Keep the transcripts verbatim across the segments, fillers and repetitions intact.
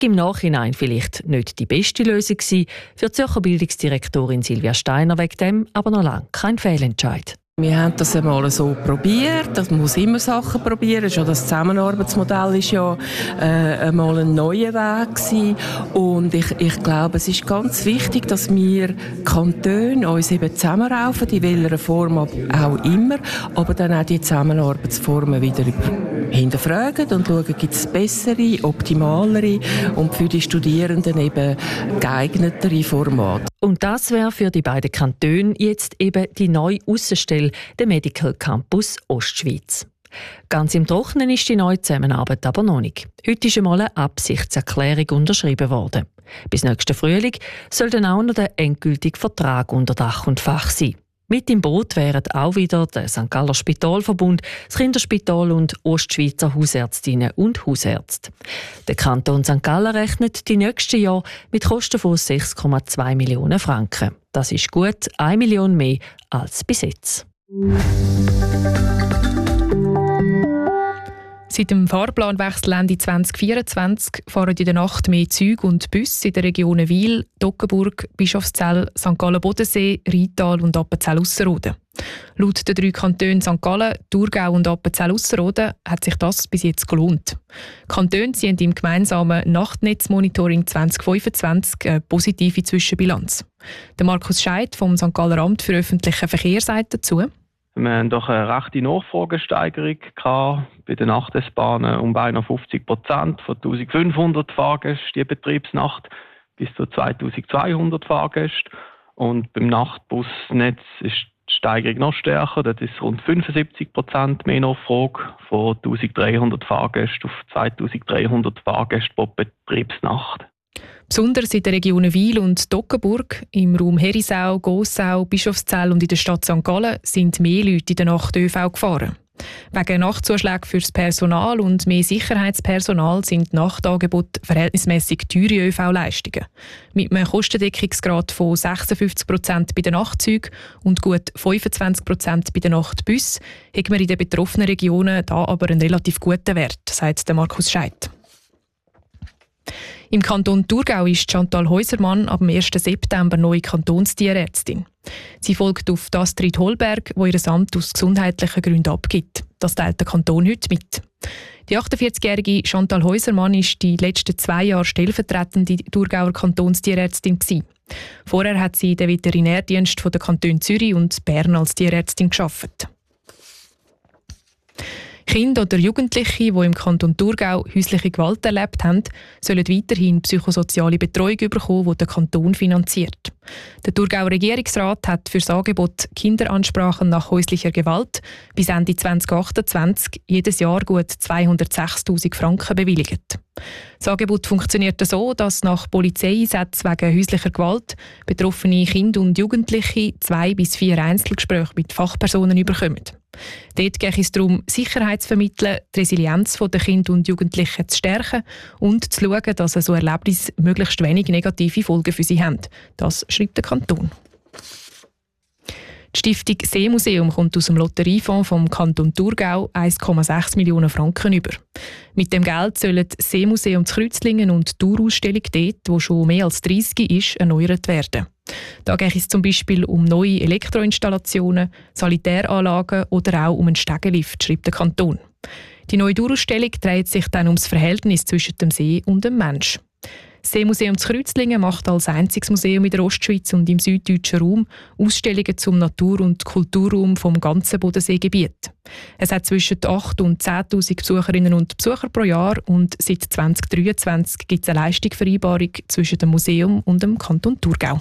im Nachhinein vielleicht nicht die beste Lösung gewesen, für die Zürcher Bildungsdirektorin Silvia Steiner wegen dem aber noch lange kein Fehlentscheid. Wir haben das einmal so probiert. Das muss immer Sachen probieren. Schon das Zusammenarbeitsmodell ist ja äh, einmal ein neuer Weg gewesen. Und ich, ich glaube, es ist ganz wichtig, dass wir Kantone uns eben zusammenraufen, in welcher Form auch immer, aber dann auch die Zusammenarbeitsformen wieder hinterfragen und schauen, gibt es bessere, optimalere und für die Studierenden eben geeignetere Formate. Und das wäre für die beiden Kantone jetzt eben die neue Aussenstelle, der Medical Campus Ostschweiz. Ganz im Trockenen ist die neue Zusammenarbeit aber noch nicht. Heute ist einmal eine Absichtserklärung unterschrieben worden. Bis nächsten Frühling soll dann auch noch der endgültige Vertrag unter Dach und Fach sein. Mit im Boot wären auch wieder der Sankt Galler Spitalverbund, das Kinderspital und Ostschweizer Hausärztinnen und Hausärzte. Der Kanton Sankt Gallen rechnet die nächsten Jahre mit Kosten von sechs Komma zwei Millionen Franken. Das ist gut eine Million mehr als bis jetzt. Seit dem Fahrplanwechsel Ende zwanzig vierundzwanzig fahren in der Nacht mehr Züge und Busse in den Regionen Wil, Toggenburg, Bischofszell, Sankt Gallen-Bodensee, Rheintal und Appenzell-Ausserrhoden. Laut den drei Kantonen Sankt Gallen, Thurgau und Appenzell-Ausserrhoden hat sich das bis jetzt gelohnt. Die Kantone ziehen im gemeinsamen Nachtnetzmonitoring zwanzig fünfundzwanzig eine positive Zwischenbilanz. Der Markus Scheid vom Sankt Galler Amt für öffentlichen Verkehr sagt dazu: Wir haben doch eine rechte Nachfragesteigerung gehabt, bei den Nacht-S-Bahnen um beinahe fünfzig Prozent, von eintausendfünfhundert Fahrgästen die Betriebsnacht bis zu zweitausendzweihundert Fahrgäste. Und beim Nachtbusnetz ist die Steigerung noch stärker, das ist rund fünfundsiebzig Prozent mehr Nachfrage, von eintausenddreihundert Fahrgästen auf zweitausenddreihundert Fahrgäste pro Betriebsnacht. Besonders in den Regionen Wil und Toggenburg, im Raum Herisau, Gossau, Bischofszell und in der Stadt Sankt Gallen sind mehr Leute in der Nacht ÖV gefahren. Wegen Nachtzuschlägen für das Personal und mehr Sicherheitspersonal sind Nachtangebote verhältnismäßig teure ÖV-Leistungen. Mit einem Kostendeckungsgrad von sechsundfünfzig Prozent bei den Nachtzügen und gut fünfundzwanzig Prozent bei den Nachtbussen hat man in den betroffenen Regionen da aber einen relativ guten Wert, sagt der Markus Scheid. Im Kanton Thurgau ist Chantal Häusermann ab dem ersten September neue Kantonstierärztin. Sie folgt auf Astrid Holberg, die ihr Amt aus gesundheitlichen Gründen abgibt. Das teilt der Kanton heute mit. Die achtundvierzigjährige Chantal Häusermann war die letzten zwei Jahre stellvertretende Thurgauer Kantonstierärztin gewesen. Vorher hat sie in den Veterinärdienst der Kantone Zürich und Bern als Tierärztin gearbeitet. Kinder oder Jugendliche, die im Kanton Thurgau häusliche Gewalt erlebt haben, sollen weiterhin psychosoziale Betreuung bekommen, die der Kanton finanziert. Der Thurgauer Regierungsrat hat für das Angebot Kinderansprachen nach häuslicher Gewalt bis Ende zwanzig achtundzwanzig jedes Jahr gut zweihundertsechstausend Franken bewilligt. Das Angebot funktioniert so, dass nach Polizeieinsätzen wegen häuslicher Gewalt betroffene Kinder und Jugendliche zwei bis vier Einzelgespräche mit Fachpersonen bekommen. Dort geht es darum, Sicherheit zu vermitteln, die Resilienz der Kinder und Jugendlichen zu stärken und zu schauen, dass so Erlebnisse möglichst wenig negative Folgen für sie haben. Das schreibt der Kanton. Die Stiftung Seemuseum kommt aus dem Lotteriefonds vom Kanton Thurgau eins Komma sechs Millionen Franken über. Mit dem Geld sollen das Seemuseum zu Kreuzlingen und die Tourausstellung dort, die schon mehr als dreissig ist, erneuert werden. Da geht es zum Beispiel um neue Elektroinstallationen, Sanitäranlagen oder auch um einen Stegenlift, schreibt der Kanton. Die neue Tourausstellung dreht sich dann um das Verhältnis zwischen dem See und dem Mensch. Das Seemuseum zu Kreuzlingen macht als einziges Museum in der Ostschweiz und im süddeutschen Raum Ausstellungen zum Natur- und Kulturraum vom ganzen Bodenseegebiet. Es hat zwischen achttausend und zehntausend Besucherinnen und Besucher pro Jahr und seit zwanzig dreiundzwanzig gibt es eine Leistungsvereinbarung zwischen dem Museum und dem Kanton Thurgau.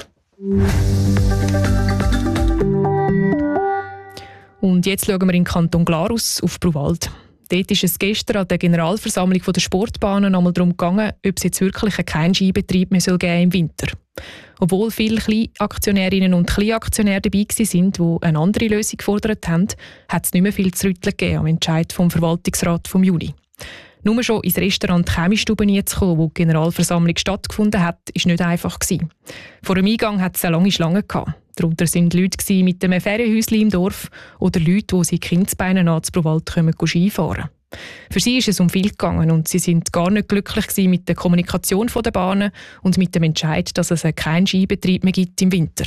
Und jetzt schauen wir in den Kanton Glarus auf Bruwald. Dort ist es gestern an der Generalversammlung der Sportbahnen einmal darum gegangen, ob es jetzt wirklich keinen Skibetrieb mehr geben im Winter. Obwohl viele Kleinaktionärinnen und Kleinaktionäre dabei waren, die eine andere Lösung gefordert haben, hat es nicht mehr viel zu rütteln gegeben am Entscheid vom Verwaltungsrat vom Juni. Nur schon ins Restaurant Chemiestube zu kommen, wo die Generalversammlung stattgefunden hat, war nicht einfach gewesen. Vor dem Eingang hat es eine lange Schlange gehabt. Darunter waren Leute mit einem Ferienhäuschen im Dorf oder Leute, die sie Kindsbeinen an zu Bruwald kommen Skifahren. Für sie ist es um viel gegangen und sie sind gar nicht glücklich gewesen mit der Kommunikation der Bahnen und mit dem Entscheid, dass es keinen Skibetrieb mehr gibt im Winter.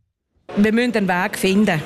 Wir müssen einen Weg finden.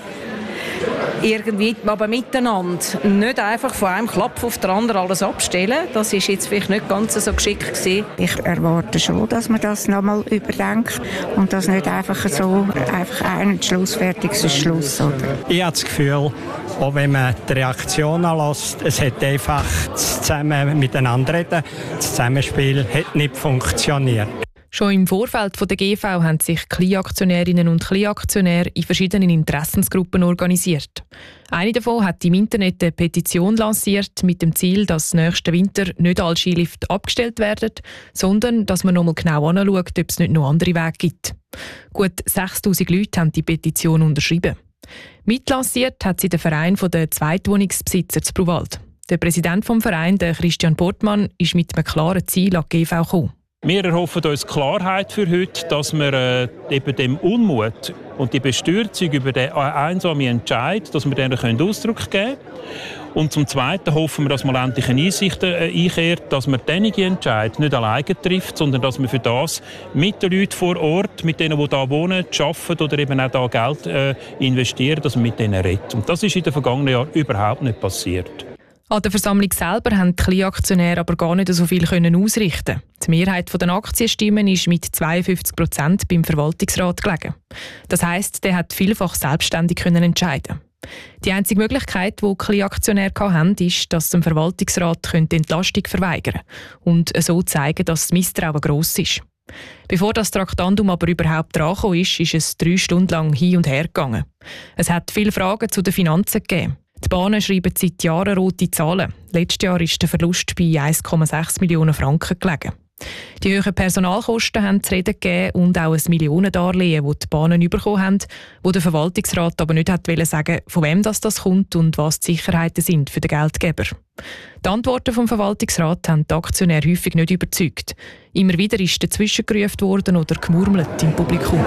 Irgendwie, aber miteinander. Nicht einfach von einem Klapp auf den anderen alles abstellen. Das war jetzt vielleicht nicht ganz so geschickt gewesen. Ich erwarte schon, dass man das nochmal überdenkt und das nicht einfach so einfach einen Schluss, fertig ist Schluss. Oder? Ich habe das Gefühl, auch wenn man die Reaktion anlässt, es hat einfach das Zusammen miteinander reden, das Zusammenspiel hat nicht funktioniert. Schon im Vorfeld der G V haben sich Kleinaktionärinnen und Kleinaktionäre in verschiedenen Interessensgruppen organisiert. Eine davon hat im Internet eine Petition lanciert mit dem Ziel, dass nächsten Winter nicht alle Skilifte abgestellt werden, sondern dass man nochmal genau anschaut, ob es nicht noch andere Wege gibt. Gut sechstausend Leute haben die Petition unterschrieben. Mitlanciert hat sie der Verein der Zweitwohnungsbesitzer zu Bruwald. Der Präsident des Vereins, Christian Portmann, ist mit einem klaren Ziel an die G V gekommen. Wir erhoffen uns Klarheit für heute, dass wir äh, eben dem Unmut und die Bestürzung über den einsamen Entscheid, dass wir denen Ausdruck geben können. Und zum Zweiten hoffen wir, dass man endlich eine Einsicht äh, einkehrt, dass man diesen Entscheid nicht alleine trifft, sondern dass man für das mit den Leuten vor Ort, mit denen, die hier wohnen, arbeiten oder eben auch hier Geld äh, investieren, dass man mit denen redet. Und das ist in den vergangenen Jahren überhaupt nicht passiert. An der Versammlung selber haben die Kleinaktionäre aber gar nicht so viel ausrichten. Die Mehrheit der Aktienstimmen ist mit zweiundfünfzig Prozent beim Verwaltungsrat gelegen. Das heisst, der hat vielfach selbstständig entscheiden. Die einzige Möglichkeit, die die Kleinaktionäre hatten, ist, dass dem Verwaltungsrat die Entlastung verweigern und so zeigen, dass das Misstrauen gross ist. Bevor das Traktandum aber überhaupt dran ist, ist es drei Stunden lang hin und her gegangen. Es hat viele Fragen zu den Finanzen gegeben. Die Bahnen schreiben seit Jahren rote Zahlen. Letztes Jahr ist der Verlust bei eins Komma sechs Millionen Franken gelegen. Die hohen Personalkosten haben zu reden gegeben und auch ein Millionendarlehen, das die Bahnen bekommen haben, wo der Verwaltungsrat aber nicht wollte sagen, von wem das, das kommt und was die Sicherheiten sind für den Geldgeber. Die Antworten vom Verwaltungsrat haben die Aktionäre häufig nicht überzeugt. Immer wieder ist dazwischen gerufen worden oder gemurmelt im Publikum.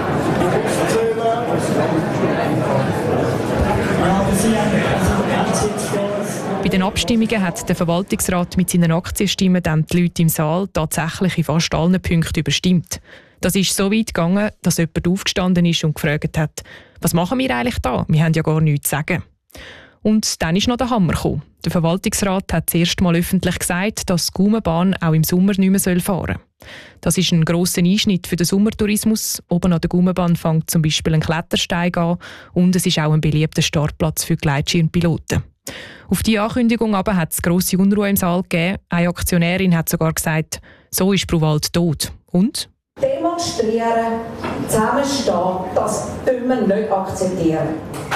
Bei den Abstimmungen hat der Verwaltungsrat mit seinen Aktienstimmen dann die Leute im Saal tatsächlich in fast allen Punkten überstimmt. Das ist so weit gegangen, dass jemand aufgestanden ist und gefragt hat, was machen wir eigentlich da? Wir haben ja gar nichts zu sagen. Und dann ist noch der Hammer gekommen. Der Verwaltungsrat hat das erste Mal öffentlich gesagt, dass die Gummenbahn auch im Sommer nicht mehr fahren soll. Das ist ein grosser Einschnitt für den Sommertourismus. Oben an der Gummenbahn fängt zum Beispiel ein Klettersteig an und es ist auch ein beliebter Startplatz für Gleitschirmpiloten. Auf diese Ankündigung aber hat es grosse Unruhe im Saal gegeben. Eine Aktionärin hat sogar gesagt, so ist Bruwald tot. Und? Demonstrieren, zusammenstehen, das können wir nicht akzeptieren.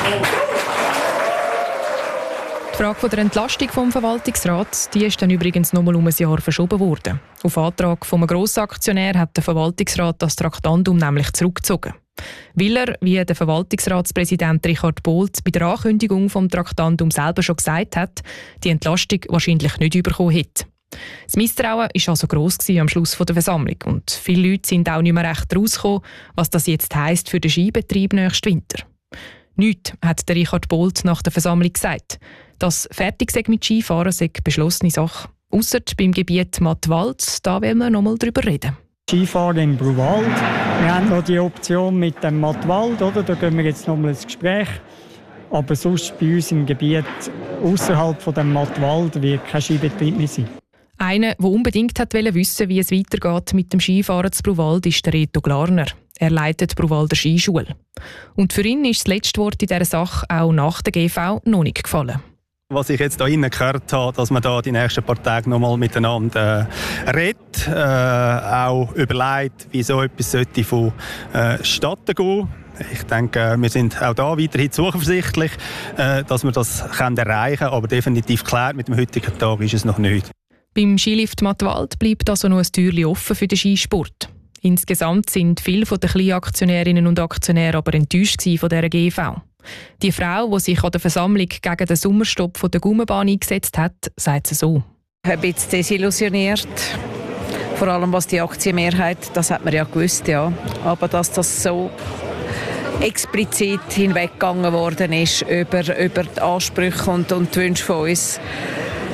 Die Frage der Entlastung vom Verwaltungsrat die ist dann übrigens noch mal um ein Jahr verschoben worden. Auf Antrag von einem Grossaktionär hat der Verwaltungsrat das Traktandum nämlich zurückgezogen. Weil er, wie der Verwaltungsratspräsident Richard Bolt bei der Ankündigung vom Traktandum selber schon gesagt hat, die Entlastung wahrscheinlich nicht bekommen hätte. Das Misstrauen war also gross am Schluss der Versammlung und viele Leute sind auch nicht mehr recht rausgekommen, was das jetzt heisst für den Skibetrieb nächsten Winter. Nichts hat der Richard Bolt nach der Versammlung gesagt. Das fertig sei mit Skifahren sei beschlossene Sache. Ausser beim Gebiet Mattwald, da wollen wir noch mal drüber reden. Skifahren in Bruwald. Wir haben noch die Option mit dem Mattwald, oder? Da gehen wir jetzt noch mal ins Gespräch. Aber sonst bei uns im Gebiet außerhalb von dem Mattwald wird kein Skibetrieb mehr sein. Einer, der unbedingt wollte wissen, wie es weitergeht mit dem Skifahren zu Bruwald, ist der Reto Glarner. Er leitet die Bruwalder Skischule. Und für ihn ist das letzte Wort in dieser Sache auch nach der G V noch nicht gefallen. Was ich jetzt hier gehört habe, dass man da die nächsten paar Tage noch mal miteinander äh, redet, äh, auch überlegt, wie so etwas sollte von äh, Statten gehen. Ich denke, wir sind auch da weiterhin zuversichtlich, äh, dass wir das können erreichen können, aber definitiv klar mit dem heutigen Tag ist es noch nicht. Beim Skilift Mattwald bleibt also noch ein Türchen offen für den Skisport. Insgesamt sind viele der Kleinaktionärinnen und Aktionäre aber enttäuscht von dieser G V. Die Frau, die sich an der Versammlung gegen den Sommerstopp der Gummenbahn eingesetzt hat, sagt es so. Ein bisschen desillusioniert. Vor allem was die Aktienmehrheit, das hat man ja gewusst, ja. Aber dass das so explizit hinweggegangen worden ist über, über die Ansprüche und, und die Wünsche von uns,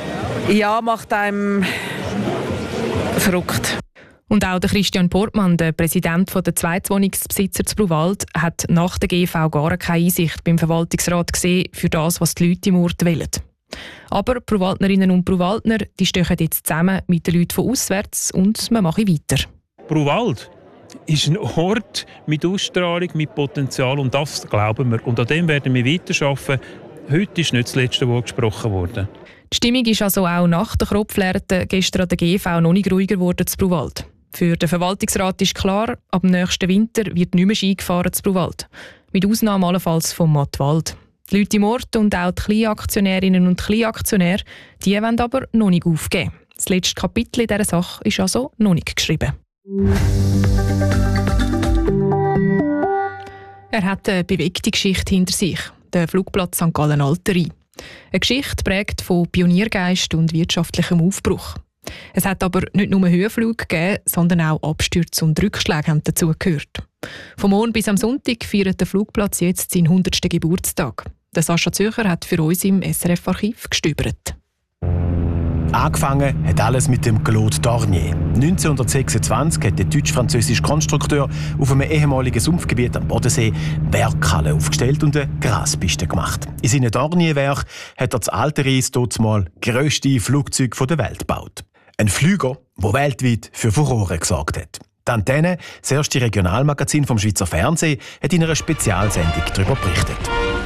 Ja, macht einem verrückt. Und auch der Christian Portmann, der Präsident der Zweitwohnungsbesitzer zu Bruwald, hat nach der G V gar keine Einsicht beim Verwaltungsrat gesehen für das, was die Leute im Ort wollen. Aber Bruwaldnerinnen und Bruwaldner, die stehen jetzt zusammen mit den Leuten von auswärts und wir machen weiter. Bruwald ist ein Ort mit Ausstrahlung, mit Potenzial und das glauben wir. Und an dem werden wir weiterarbeiten. Heute ist nicht das letzte Wort gesprochen worden. Die Stimmung ist also auch nach der Kropflärte gestern an der G V noch nicht ruhiger geworden zu Bruwald. Für den Verwaltungsrat ist klar, ab dem nächsten Winter wird nicht mehr Ski gefahren zu Bruwald. Mit Ausnahme allenfalls vom Mattwald. Die Leute im Ort und auch die Kleinaktionärinnen und Kleinaktionäre, die wollen aber noch nicht aufgeben. Das letzte Kapitel in dieser Sache ist also noch nicht geschrieben. Er hat eine bewegte Geschichte hinter sich, der Flugplatz Sankt Gallen Alteri. Eine Geschichte prägt von Pioniergeist und wirtschaftlichem Aufbruch. Es hat aber nicht nur Höhenflüge gegeben, sondern auch Abstürze und Rückschläge haben dazugehört. Vom Morgen bis am Sonntag feiert der Flugplatz jetzt seinen hundertsten Geburtstag. Der Sascha Zürcher hat für uns im S R F-Archiv gestöbert. Angefangen hat alles mit dem Claude Dornier. neunzehnhundertsechsundzwanzig hat der deutsch-französische Konstrukteur auf einem ehemaligen Sumpfgebiet am Bodensee Werkhalle aufgestellt und eine Graspiste gemacht. In seinen Dornier-Werk hat er das Alteri dort mal grösste Flugzeug der Welt gebaut. Ein Flüger, der weltweit für Furore gesorgt hat. Die Antenne, das erste Regionalmagazin vom Schweizer Fernsehen, hat in einer Spezialsendung darüber berichtet.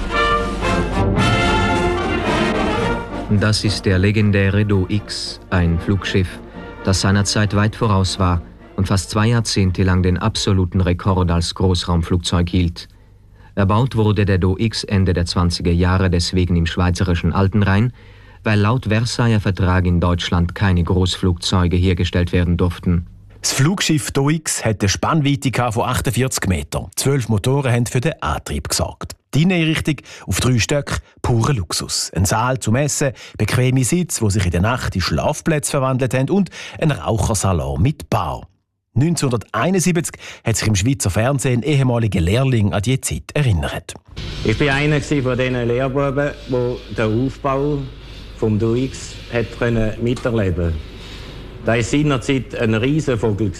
Das ist der legendäre Do X, ein Flugschiff, das seiner Zeit weit voraus war und fast zwei Jahrzehnte lang den absoluten Rekord als Großraumflugzeug hielt. Erbaut wurde der Do X Ende der zwanziger Jahre deswegen im schweizerischen Altenrhein, weil laut Versailler Vertrag in Deutschland keine Großflugzeuge hergestellt werden durften. Das Flugschiff Do X hatte eine Spannweite von achtundvierzig Metern. Zwölf Motoren haben für den Antrieb gesorgt. Die Inneneinrichtung auf drei Stöcken, purer Luxus. Ein Saal zum Essen, bequeme Sitze, die sich in der Nacht in Schlafplätze verwandelt haben und ein Rauchersalon mit Bar. neunzehnhunderteinundsiebzig hat sich im Schweizer Fernsehen ein ehemaliger Lehrling an diese Zeit erinnert. Ich war einer von diesen Lehrbuben, die den Aufbau des Do X miterleben konnte. Das war seinerzeit ein Riesenvogel.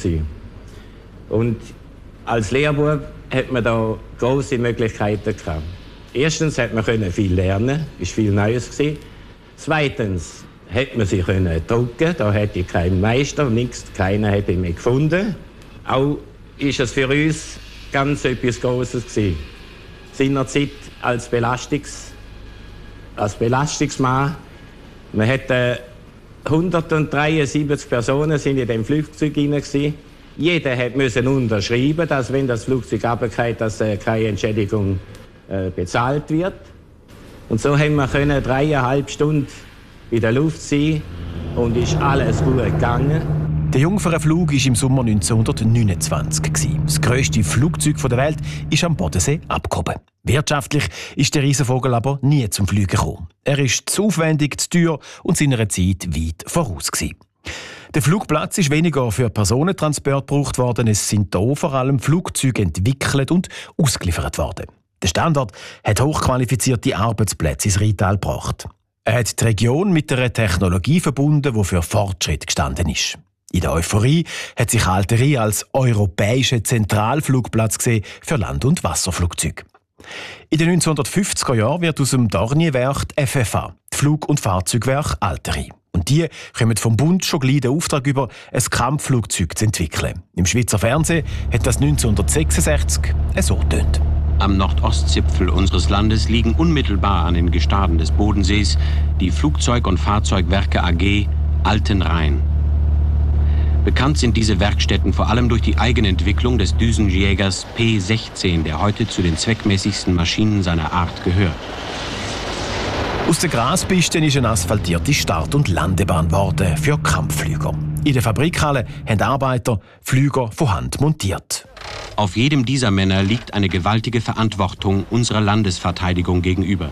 Und als Lehrbub hat man da grosse Möglichkeiten gehabt. Erstens hat man viel lernen, es war viel Neues. Zweitens hat man sich drucken, da hätte ich keinen Meister, nichts, keiner hätte mich gefunden. Auch ist es für uns ganz etwas Grosses gewesen. Seinerzeit als Belastungs, als Belastungsmann. Man hatte hundertdreiundsiebzig Personen sind in dem Flugzeug hinein. Jeder musste unterschreiben, dass wenn das Flugzeug runterfällt, dass äh, keine Entschädigung äh, bezahlt wird. Und so haben wir können dreieinhalb Stunden in der Luft sein und ist alles gut gegangen. Der Jungfernflug war im Sommer neunzehnhundertneunundzwanzig. Das grösste Flugzeug der Welt ist am Bodensee abgehoben. Wirtschaftlich ist der Riesenvogel aber nie zum Fliegen gekommen. Er ist zu aufwendig, zu teuer und seiner Zeit weit voraus gewesen. Der Flugplatz ist weniger für Personentransport gebraucht worden. Es sind hier vor allem Flugzeuge entwickelt und ausgeliefert worden. Der Standort hat hochqualifizierte Arbeitsplätze ins Rheintal gebracht. Er hat die Region mit einer Technologie verbunden, die für Fortschritt gestanden ist. In der Euphorie hat sich Alteri als europäischer Zentralflugplatz gesehen für Land- und Wasserflugzeuge. In den neunzehnhundertfünfziger Jahren wird aus dem Dornier-Werk die F F A, die Flug- und Fahrzeugwerk Alteri. Und die kommen vom Bund schon gleich den Auftrag über, ein Kampfflugzeug zu entwickeln. Im Schweizer Fernsehen hat das neunzehnhundertsechsundsechzig so getönt. Am Nordostzipfel unseres Landes liegen unmittelbar an den Gestaden des Bodensees die Flugzeug- und Fahrzeugwerke A G Altenrhein. Bekannt sind diese Werkstätten vor allem durch die Eigenentwicklung des Düsenjägers P sechzehn, der heute zu den zweckmäßigsten Maschinen seiner Art gehört. Aus der Graspiste ist eine asphaltierte Start- und Landebahn geworden für Kampfflüger. In der Fabrikhalle haben Arbeiter Flüger von Hand montiert. Auf jedem dieser Männer liegt eine gewaltige Verantwortung unserer Landesverteidigung gegenüber.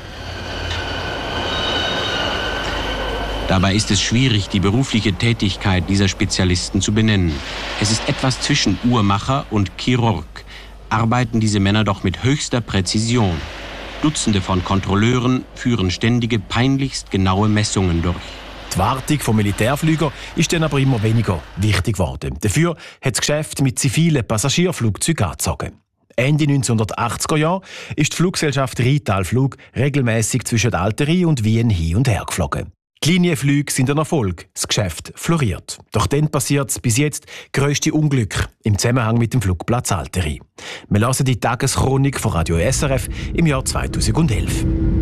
Dabei ist es schwierig, die berufliche Tätigkeit dieser Spezialisten zu benennen. Es ist etwas zwischen Uhrmacher und Chirurg. Arbeiten diese Männer doch mit höchster Präzision. Dutzende von Kontrolleuren führen ständige, peinlichst genaue Messungen durch. Die Wartung von Militärflügern ist dann aber immer weniger wichtig geworden. Dafür hat das Geschäft mit zivilen Passagierflugzeugen angezogen. Ende neunzehnhundertachtziger Jahre ist die Fluggesellschaft Rital Flug regelmäßig zwischen Alteri und Wien hin und her geflogen. Die Linienflüge sind ein Erfolg, das Geschäft floriert. Doch dann passiert das bis jetzt grösste Unglück im Zusammenhang mit dem Flugplatz Alteri. Wir hören die Tageschronik von Radio S R F im Jahr zweitausendelf.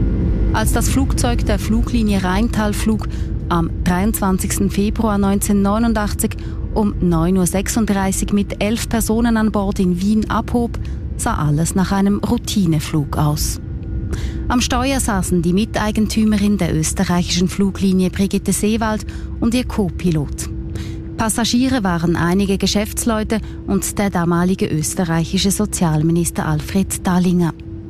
Als das Flugzeug der Fluglinie Rheintalflug am dreiundzwanzigsten Februar neunzehnhundertneunundachtzig um neun Uhr sechsunddreißig mit elf Personen an Bord in Wien abhob, sah alles nach einem Routineflug aus. Am Steuer saßen die Miteigentümerin der österreichischen Fluglinie Brigitte Seewald und ihr Co-Pilot. Passagiere waren einige Geschäftsleute und der damalige österreichische Sozialminister Alfred Dallinger.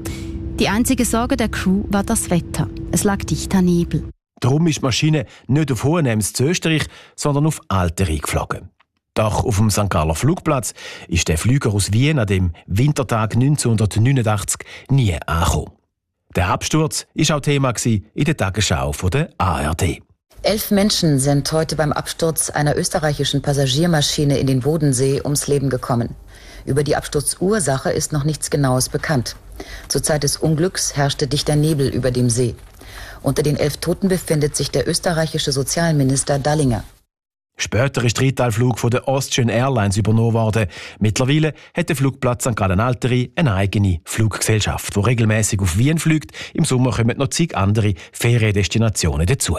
Die einzige Sorge der Crew war das Wetter. Es lag dichter Nebel. Darum ist die Maschine nicht auf Hohenems zu Österreich, sondern auf Alteri geflogen. Doch auf dem Sankt Galler Flugplatz ist der Flüger aus Wien an dem Wintertag neunzehnhundertneunundachtzig nie angekommen. Der Absturz war auch Thema in der Tagesschau von der A R D. Elf Menschen sind heute beim Absturz einer österreichischen Passagiermaschine in den Bodensee ums Leben gekommen. Über die Absturzursache ist noch nichts Genaues bekannt. Zur Zeit des Unglücks herrschte dichter Nebel über dem See. Unter den elf Toten befindet sich der österreichische Sozialminister Dallinger. Später ist der Ritalflug von der Austrian Airlines übernommen worden. Mittlerweile hat der Flugplatz Sankt Gallen Alteri eine eigene Fluggesellschaft, die regelmäßig auf Wien fliegt. Im Sommer kommen noch zig andere Feriendestinationen dazu.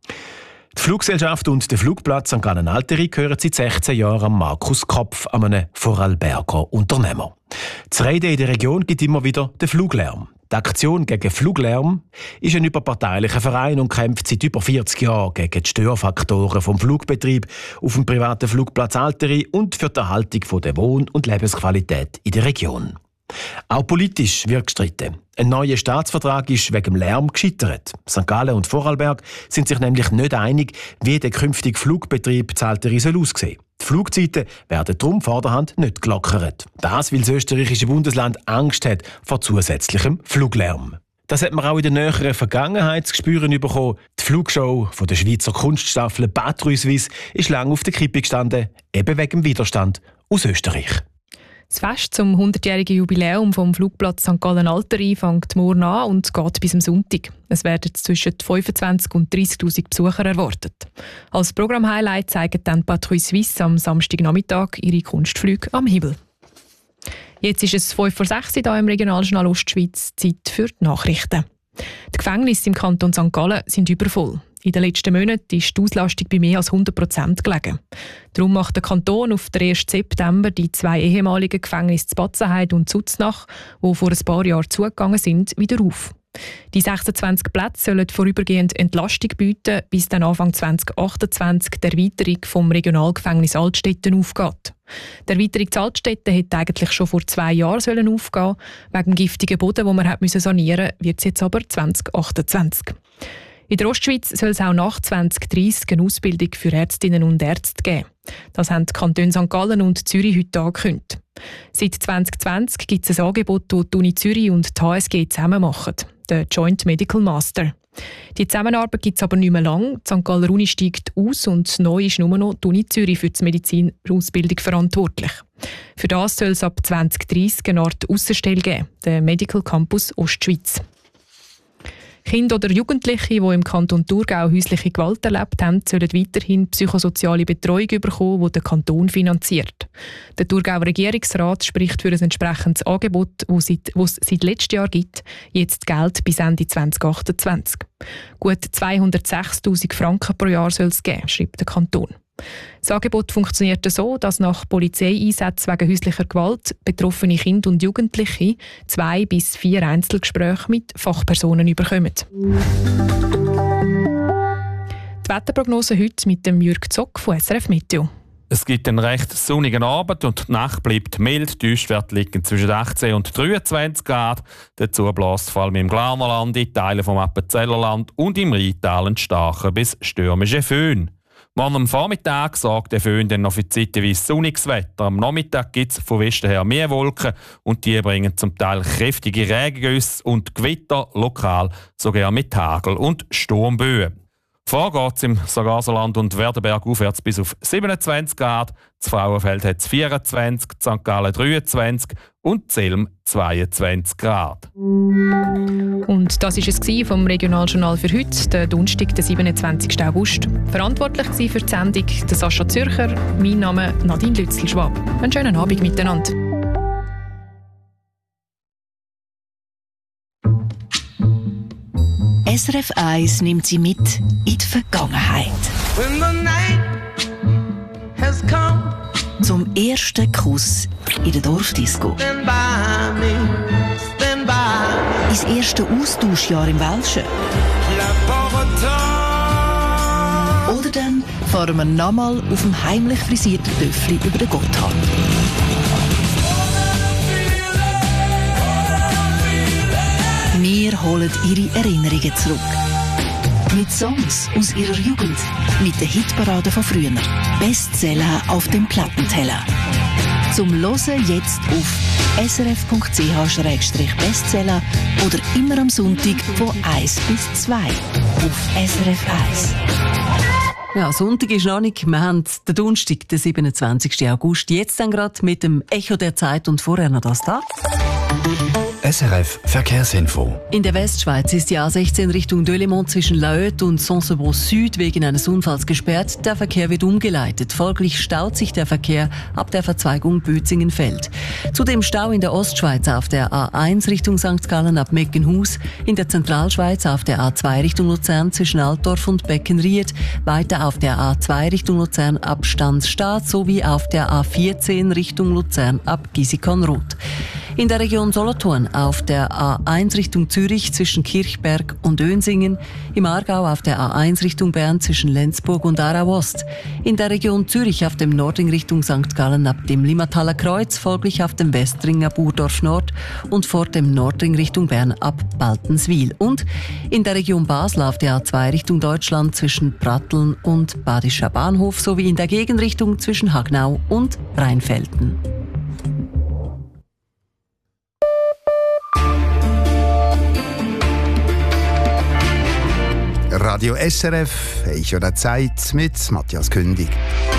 Die Fluggesellschaft und der Flugplatz Sankt Gallen Alteri gehören seit sechzehn Jahren am Markus Kopf, einem Vorarlberger Unternehmer. Das Reden in der Region gibt immer wieder den Fluglärm. Die Aktion gegen Fluglärm ist ein überparteilicher Verein und kämpft seit über vierzig Jahren gegen die Störfaktoren vom Flugbetrieb auf dem privaten Flugplatz Alteri und für die Erhaltung der Wohn- und Lebensqualität in der Region. Auch politisch wird gestritten. Ein neuer Staatsvertrag ist wegen dem Lärm gescheitert. Sankt Gallen und Vorarlberg sind sich nämlich nicht einig, wie der künftige Flugbetrieb zu Alteri soll aussehen. Die Flugzeiten werden darum vorderhand nicht gelockert. Das, weil das österreichische Bundesland Angst hat vor zusätzlichem Fluglärm. Das hat man auch in der näheren Vergangenheit zu spüren bekommen. Die Flugshow von der Schweizer Kunststaffel Patrouille Suisse ist lange auf der Kippe gestanden, eben wegen dem Widerstand aus Österreich. Das Fest zum hundertjährigen Jubiläum vom Flugplatz Sankt Gallen Alteri fängt morgen an und geht bis am Sonntag. Es werden zwischen fünfundzwanzigtausend und dreißigtausend Besucher erwartet. Als Programmhighlight zeigen dann Patrouille Suisse am Samstagnachmittag ihre Kunstflüge am Himmel. Jetzt ist es fünf vor sechs hier im Regionaljournal Ostschweiz. Zeit für die Nachrichten. Die Gefängnisse im Kanton Sankt Gallen sind übervoll. In den letzten Monaten ist die Auslastung bei mehr als hundert Prozent gelegen. Darum macht der Kanton auf den ersten September die zwei ehemaligen Gefängnisse zu Batzenheide und Zutznach, die vor ein paar Jahren zugegangen sind, wieder auf. Die sechsundzwanzig Plätze sollen vorübergehend Entlastung bieten, bis dann Anfang zwanzig achtundzwanzig die Erweiterung vom Regionalgefängnis Altstetten aufgeht. Die Erweiterung zu Altstetten hätte eigentlich schon vor zwei Jahren sollen aufgehen. Wegen dem giftigen Boden, den man sanieren musste, wird es jetzt aber zwanzig achtundzwanzig. In der Ostschweiz soll es auch nach zwanzig dreißig eine Ausbildung für Ärztinnen und Ärzte geben. Das haben die Kantone Sankt Gallen und Zürich heute angekündigt. Seit zwanzig zwanzig gibt es ein Angebot, das die Uni Zürich und die H S G zusammen machen, der Joint Medical Master. Die Zusammenarbeit gibt es aber nicht mehr lang. Die Sankt Galler Uni steigt aus und neu ist nur noch die Uni Zürich für die Medizinausbildung verantwortlich. Für das soll es ab zwanzig dreißig eine Art Aussenstelle geben, der Medical Campus Ostschweiz. Kinder oder Jugendliche, die im Kanton Thurgau häusliche Gewalt erlebt haben, sollen weiterhin psychosoziale Betreuung bekommen, die der Kanton finanziert. Der Thurgauer Regierungsrat spricht für ein entsprechendes Angebot, das es seit letztem Jahr gibt, jetzt Geld bis Ende zwanzig achtundzwanzig. Gut zweihundertsechstausend Franken pro Jahr soll es geben, schreibt der Kanton. Das Angebot funktioniert so, dass nach Polizeieinsätzen wegen häuslicher Gewalt betroffene Kinder und Jugendliche zwei bis vier Einzelgespräche mit Fachpersonen bekommen. Die Wetterprognose heute mit dem Jürg Zock von S R F Meteo. Es gibt einen recht sonnigen Abend und die Nacht bleibt mild. Die Tiefstwerte liegen zwischen achtzehn und dreiundzwanzig Grad. Dazu bläst vor allem im Glarnerland, in Teilen vom Appenzellerland und im Rheintal ein starker bis stürmischer Föhn. Morgen am Vormittag sorgt der Föhn dann noch für zeitweise sonniges Wetter. Am Nachmittag gibt es von Westen her mehr Wolken und die bringen zum Teil kräftige Regengüsse und Gewitter, lokal sogar mit Hagel und Sturmböen. Vor geht es im Sargaserland und Werdenberg aufwärts bis auf siebenundzwanzig Grad. Das Frauenfeld hat es vierundzwanzig, Sankt Gallen dreiundzwanzig und Zelm zweiundzwanzig Grad. Und das war es vom Regionaljournal für heute, der Donnerstag, den siebenundzwanzigsten August. Verantwortlich für die Sendung der Sascha Zürcher, mein Name Nadine Lützel-Schwab. Einen schönen Abend miteinander. S R F eins nimmt Sie mit in die Vergangenheit. Zum ersten Kuss in der Dorfdisco. Ins erste Austauschjahr im Welschen. Oder dann fahren wir nochmal auf dem heimlich frisierten Töffli über den Gotthard. Wir holen Ihre Erinnerungen zurück. Mit Songs aus Ihrer Jugend, mit der Hitparade von früher. Bestseller auf dem Plattenteller. Zum Hören jetzt auf s r f punkt c h slash bestseller oder immer am Sonntag von eins bis zwei auf S R F eins. Ja, Sonntag ist noch nicht. Wir haben den Donnerstag, den siebenundzwanzigsten August. Jetzt dann gerade mit dem Echo der Zeit und vorher noch das da. S R F Verkehrsinfo. In der Westschweiz ist die A sechzehn Richtung Delémont zwischen La Höte und Saint-Sebaud Süd wegen eines Unfalls gesperrt. Der Verkehr wird umgeleitet. Folglich staut sich der Verkehr ab der Verzweigung Bötzingen-Feld. Zudem Stau in der Ostschweiz auf der A eins Richtung Sankt Gallen ab Meckenhus, in der Zentralschweiz auf der A zwei Richtung Luzern zwischen Altdorf und Beckenried, weiter auf der A zwei Richtung Luzern ab Stanzstadt sowie auf der A vierzehn Richtung Luzern ab Gisikon-Roth. In der Region Solothurn auf der A eins Richtung Zürich zwischen Kirchberg und Önsingen, im Aargau auf der A eins Richtung Bern zwischen Lenzburg und Aarau-Ost, in der Region Zürich auf dem Nordring Richtung Sankt Gallen ab dem Limmataler Kreuz, folglich auf dem Westringer Burdorf Nord und vor dem Nordring Richtung Bern ab Baltenswil und in der Region Basel auf der A zwei Richtung Deutschland zwischen Pratteln und Badischer Bahnhof sowie in der Gegenrichtung zwischen Hagnau und Rheinfelden. Radio S R F, Echo der Zeit mit Matthias Kündig.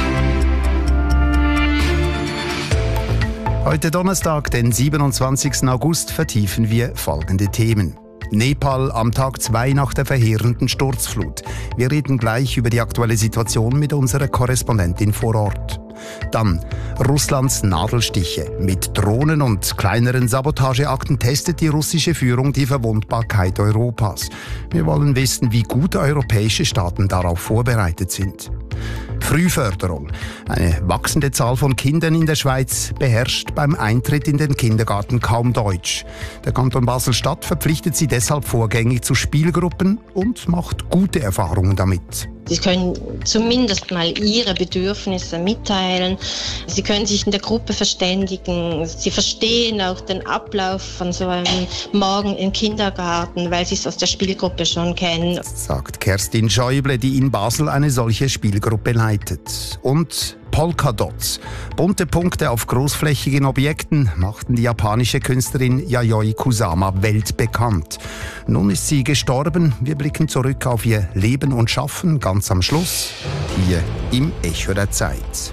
Heute Donnerstag, den siebenundzwanzigsten August, vertiefen wir folgende Themen. Nepal am Tag zwei nach der verheerenden Sturzflut. Wir reden gleich über die aktuelle Situation mit unserer Korrespondentin vor Ort. Dann Russlands Nadelstiche. Mit Drohnen und kleineren Sabotageakten testet die russische Führung die Verwundbarkeit Europas. Wir wollen wissen, wie gut europäische Staaten darauf vorbereitet sind. Frühförderung. Eine wachsende Zahl von Kindern in der Schweiz beherrscht beim Eintritt in den Kindergarten kaum Deutsch. Der Kanton Basel-Stadt verpflichtet sie deshalb vorgängig zu Spielgruppen und macht gute Erfahrungen damit. Sie können zumindest mal ihre Bedürfnisse mitteilen. Sie können sich in der Gruppe verständigen. Sie verstehen auch den Ablauf von so einem Morgen im Kindergarten, weil sie es aus der Spielgruppe schon kennen. Sagt Kerstin Schäuble, die in Basel eine solche Spielgruppe leitet. Und Polkadots. Bunte Punkte auf großflächigen Objekten machten die japanische Künstlerin Yayoi Kusama weltbekannt. Nun ist sie gestorben. Wir blicken zurück auf ihr Leben und Schaffen ganz am Schluss, hier im Echo der Zeit.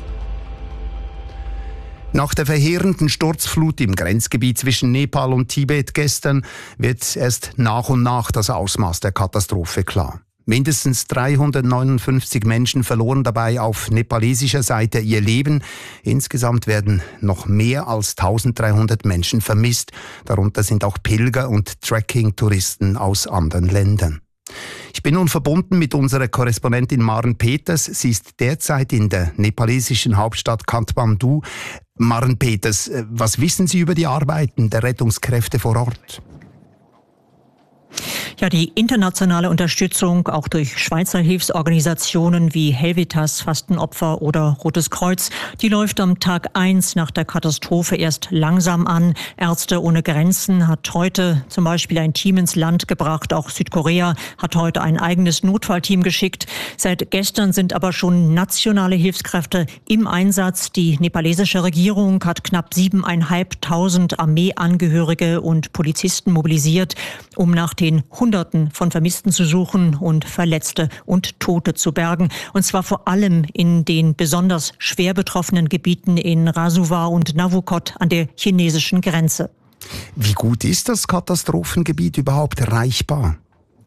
Nach der verheerenden Sturzflut im Grenzgebiet zwischen Nepal und Tibet gestern wird erst nach und nach das Ausmaß der Katastrophe klar. Mindestens dreihundertneunundfünfzig Menschen verloren dabei auf nepalesischer Seite ihr Leben. Insgesamt werden noch mehr als eintausenddreihundert Menschen vermisst. Darunter sind auch Pilger und Trekking-Touristen aus anderen Ländern. Ich bin nun verbunden mit unserer Korrespondentin Maren Peters. Sie ist derzeit in der nepalesischen Hauptstadt Kathmandu. Maren Peters, was wissen Sie über die Arbeiten der Rettungskräfte vor Ort? Ja, die internationale Unterstützung auch durch Schweizer Hilfsorganisationen wie Helvetas, Fastenopfer oder Rotes Kreuz, die läuft am Tag eins nach der Katastrophe erst langsam an. Ärzte ohne Grenzen hat heute zum Beispiel ein Team ins Land gebracht. Auch Südkorea hat heute ein eigenes Notfallteam geschickt. Seit gestern sind aber schon nationale Hilfskräfte im Einsatz. Die nepalesische Regierung hat knapp siebeneinhalbtausend Armeeangehörige und Polizisten mobilisiert, um nach den Hunderten von Vermissten zu suchen und Verletzte und Tote zu bergen. Und zwar vor allem in den besonders schwer betroffenen Gebieten in Rasuwa und Navukot an der chinesischen Grenze. Wie gut ist das Katastrophengebiet überhaupt erreichbar?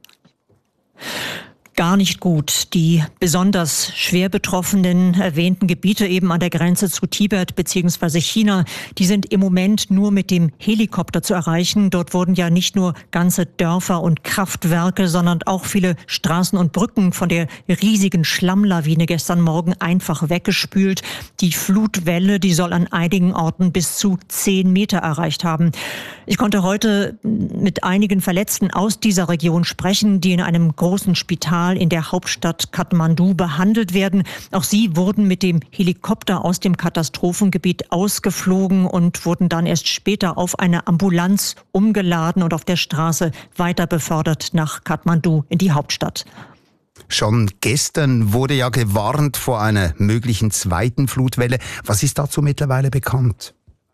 Gar nicht gut. Die besonders schwer betroffenen erwähnten Gebiete eben an der Grenze zu Tibet bzw. China, die sind im Moment nur mit dem Helikopter zu erreichen. Dort wurden ja nicht nur ganze Dörfer und Kraftwerke, sondern auch viele Straßen und Brücken von der riesigen Schlammlawine gestern Morgen einfach weggespült. Die Flutwelle, die soll an einigen Orten bis zu zehn Meter erreicht haben. Ich konnte heute mit einigen Verletzten aus dieser Region sprechen, die in einem großen Spital in der Hauptstadt Kathmandu behandelt werden. Auch sie wurden mit dem Helikopter aus dem Katastrophengebiet ausgeflogen und wurden dann erst später auf eine Ambulanz umgeladen und auf der Straße weiter befördert nach Kathmandu in die Hauptstadt. Schon gestern wurde ja gewarnt vor einer möglichen zweiten Flutwelle. Was ist dazu mittlerweile bekannt?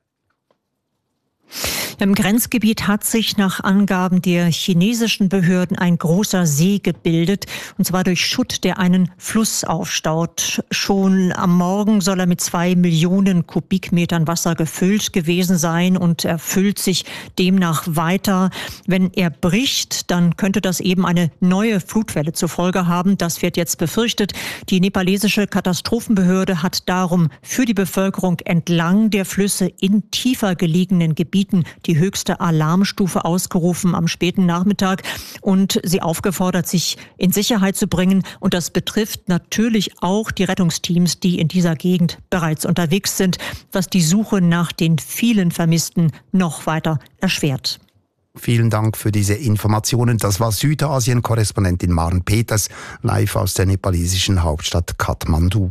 Im Grenzgebiet hat sich nach Angaben der chinesischen Behörden ein großer See gebildet, und zwar durch Schutt, der einen Fluss aufstaut. Schon am Morgen soll er mit zwei Millionen Kubikmetern Wasser gefüllt gewesen sein und er füllt sich demnach weiter. Wenn er bricht, dann könnte das eben eine neue Flutwelle zur Folge haben. Das wird jetzt befürchtet. Die nepalesische Katastrophenbehörde hat darum für die Bevölkerung entlang der Flüsse in tiefer gelegenen Gebieten die höchste Alarmstufe ausgerufen am späten Nachmittag und sie aufgefordert, sich in Sicherheit zu bringen. Und das betrifft natürlich auch die Rettungsteams, die in dieser Gegend bereits unterwegs sind, was die Suche nach den vielen Vermissten noch weiter erschwert. Vielen Dank für diese Informationen. Das war Südasien-Korrespondentin Maren Peters, live aus der nepalesischen Hauptstadt Kathmandu.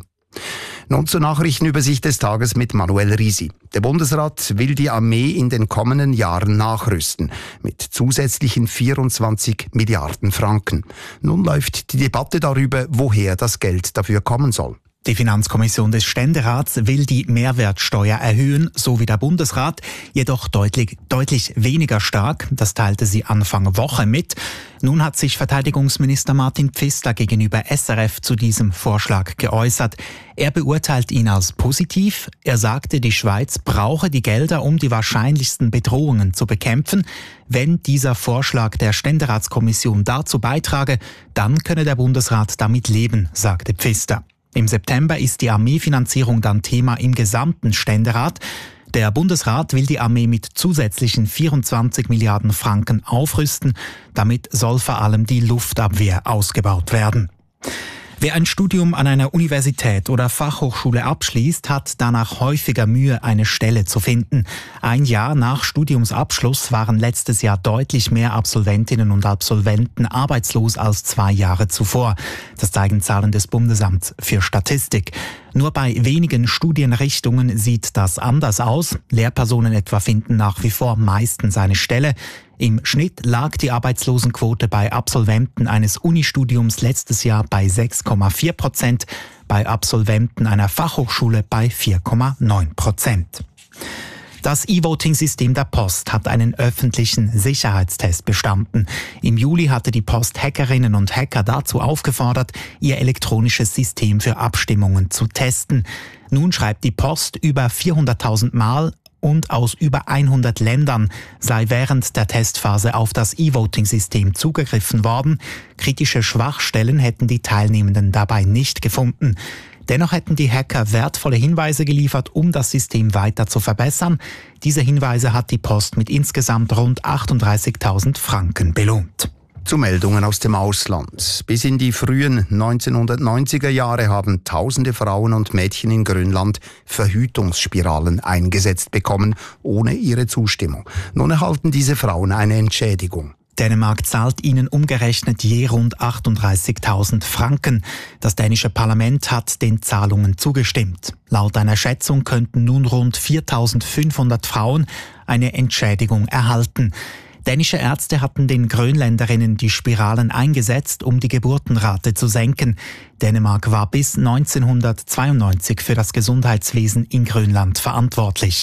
Nun zur Nachrichtenübersicht des Tages mit Manuel Risi. Der Bundesrat will die Armee in den kommenden Jahren nachrüsten mit zusätzlichen vierundzwanzig Milliarden Franken. Nun läuft die Debatte darüber, woher das Geld dafür kommen soll. Die Finanzkommission des Ständerats will die Mehrwertsteuer erhöhen, so wie der Bundesrat, jedoch deutlich, deutlich weniger stark. Das teilte sie Anfang Woche mit. Nun hat sich Verteidigungsminister Martin Pfister gegenüber S R F zu diesem Vorschlag geäußert. Er beurteilt ihn als positiv. Er sagte, die Schweiz brauche die Gelder, um die wahrscheinlichsten Bedrohungen zu bekämpfen. Wenn dieser Vorschlag der Ständeratskommission dazu beitrage, dann könne der Bundesrat damit leben, sagte Pfister. Im September ist die Armeefinanzierung dann Thema im gesamten Ständerat. Der Bundesrat will die Armee mit zusätzlichen vierundzwanzig Milliarden Franken aufrüsten. Damit soll vor allem die Luftabwehr ausgebaut werden. Wer ein Studium an einer Universität oder Fachhochschule abschließt, hat danach häufiger Mühe, eine Stelle zu finden. Ein Jahr nach Studiumsabschluss waren letztes Jahr deutlich mehr Absolventinnen und Absolventen arbeitslos als zwei Jahre zuvor. Das zeigen Zahlen des Bundesamts für Statistik. Nur bei wenigen Studienrichtungen sieht das anders aus. Lehrpersonen etwa finden nach wie vor meistens eine Stelle. Im Schnitt lag die Arbeitslosenquote bei Absolventen eines Unistudiums letztes Jahr bei sechs Komma vier Prozent, bei Absolventen einer Fachhochschule bei vier Komma neun Prozent. Das E-Voting-System der Post hat einen öffentlichen Sicherheitstest bestanden. Im Juli hatte die Post Hackerinnen und Hacker dazu aufgefordert, ihr elektronisches System für Abstimmungen zu testen. Nun schreibt die Post über vierhunderttausend Mal und aus über hundert Ländern sei während der Testphase auf das E-Voting-System zugegriffen worden. Kritische Schwachstellen hätten die Teilnehmenden dabei nicht gefunden. Dennoch hätten die Hacker wertvolle Hinweise geliefert, um das System weiter zu verbessern. Diese Hinweise hat die Post mit insgesamt rund achtunddreißigtausend Franken belohnt. Zu Meldungen aus dem Ausland. Bis in die frühen neunzehnhundertneunziger Jahre haben tausende Frauen und Mädchen in Grönland Verhütungsspiralen eingesetzt bekommen, ohne ihre Zustimmung. Nun erhalten diese Frauen eine Entschädigung. Dänemark zahlt ihnen umgerechnet je rund achtunddreißigtausend Franken. Das dänische Parlament hat den Zahlungen zugestimmt. Laut einer Schätzung könnten nun rund viertausendfünfhundert Frauen eine Entschädigung erhalten. Dänische Ärzte hatten den Grönländerinnen die Spiralen eingesetzt, um die Geburtenrate zu senken. Dänemark war bis neunzehnhundertzweiundneunzig für das Gesundheitswesen in Grönland verantwortlich.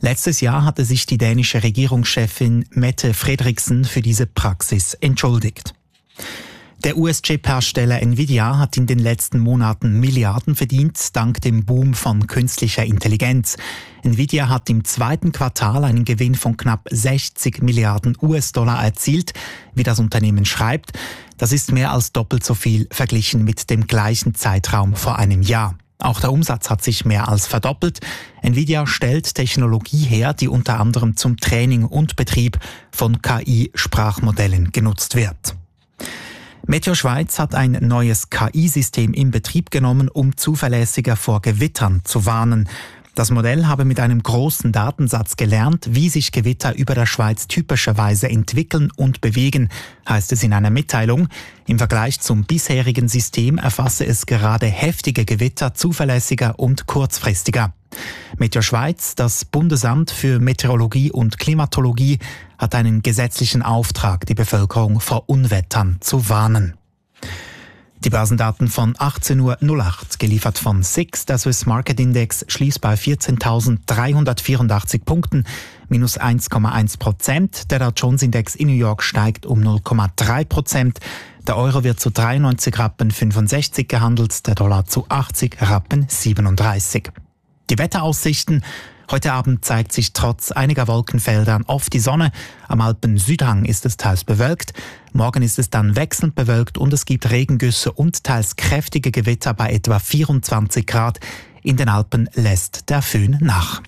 Letztes Jahr hatte sich die dänische Regierungschefin Mette Frederiksen für diese Praxis entschuldigt. Der U S-Chip-Hersteller Nvidia hat in den letzten Monaten Milliarden verdient, dank dem Boom von künstlicher Intelligenz. Nvidia hat im zweiten Quartal einen Gewinn von knapp sechzig Milliarden U S-Dollar erzielt, wie das Unternehmen schreibt. Das ist mehr als doppelt so viel verglichen mit dem gleichen Zeitraum vor einem Jahr. Auch der Umsatz hat sich mehr als verdoppelt. Nvidia stellt Technologie her, die unter anderem zum Training und Betrieb von K I-Sprachmodellen genutzt wird. Meteo Schweiz hat ein neues K I-System in Betrieb genommen, um zuverlässiger vor Gewittern zu warnen. Das Modell habe mit einem großen Datensatz gelernt, wie sich Gewitter über der Schweiz typischerweise entwickeln und bewegen, heißt es in einer Mitteilung. Im Vergleich zum bisherigen System erfasse es gerade heftige Gewitter zuverlässiger und kurzfristiger. Meteo Schweiz, das Bundesamt für Meteorologie und Klimatologie, hat einen gesetzlichen Auftrag, die Bevölkerung vor Unwettern zu warnen. Die Börsendaten von achtzehn Uhr null acht, geliefert von S I X. Der Swiss Market Index schließt bei vierzehntausenddreihundertvierundachtzig Punkten, minus eins Komma eins Prozent. Der Dow Jones Index in New York steigt um null Komma drei Prozent. Der Euro wird zu dreiundneunzig Rappen fünfundsechzig gehandelt, der Dollar zu achtzig Rappen siebenunddreißig. Die Wetteraussichten. Heute Abend zeigt sich trotz einiger Wolkenfeldern oft die Sonne. Am Alpen-Südhang ist es teils bewölkt. Morgen ist es dann wechselnd bewölkt und es gibt Regengüsse und teils kräftige Gewitter bei etwa vierundzwanzig Grad. In den Alpen lässt der Föhn nach.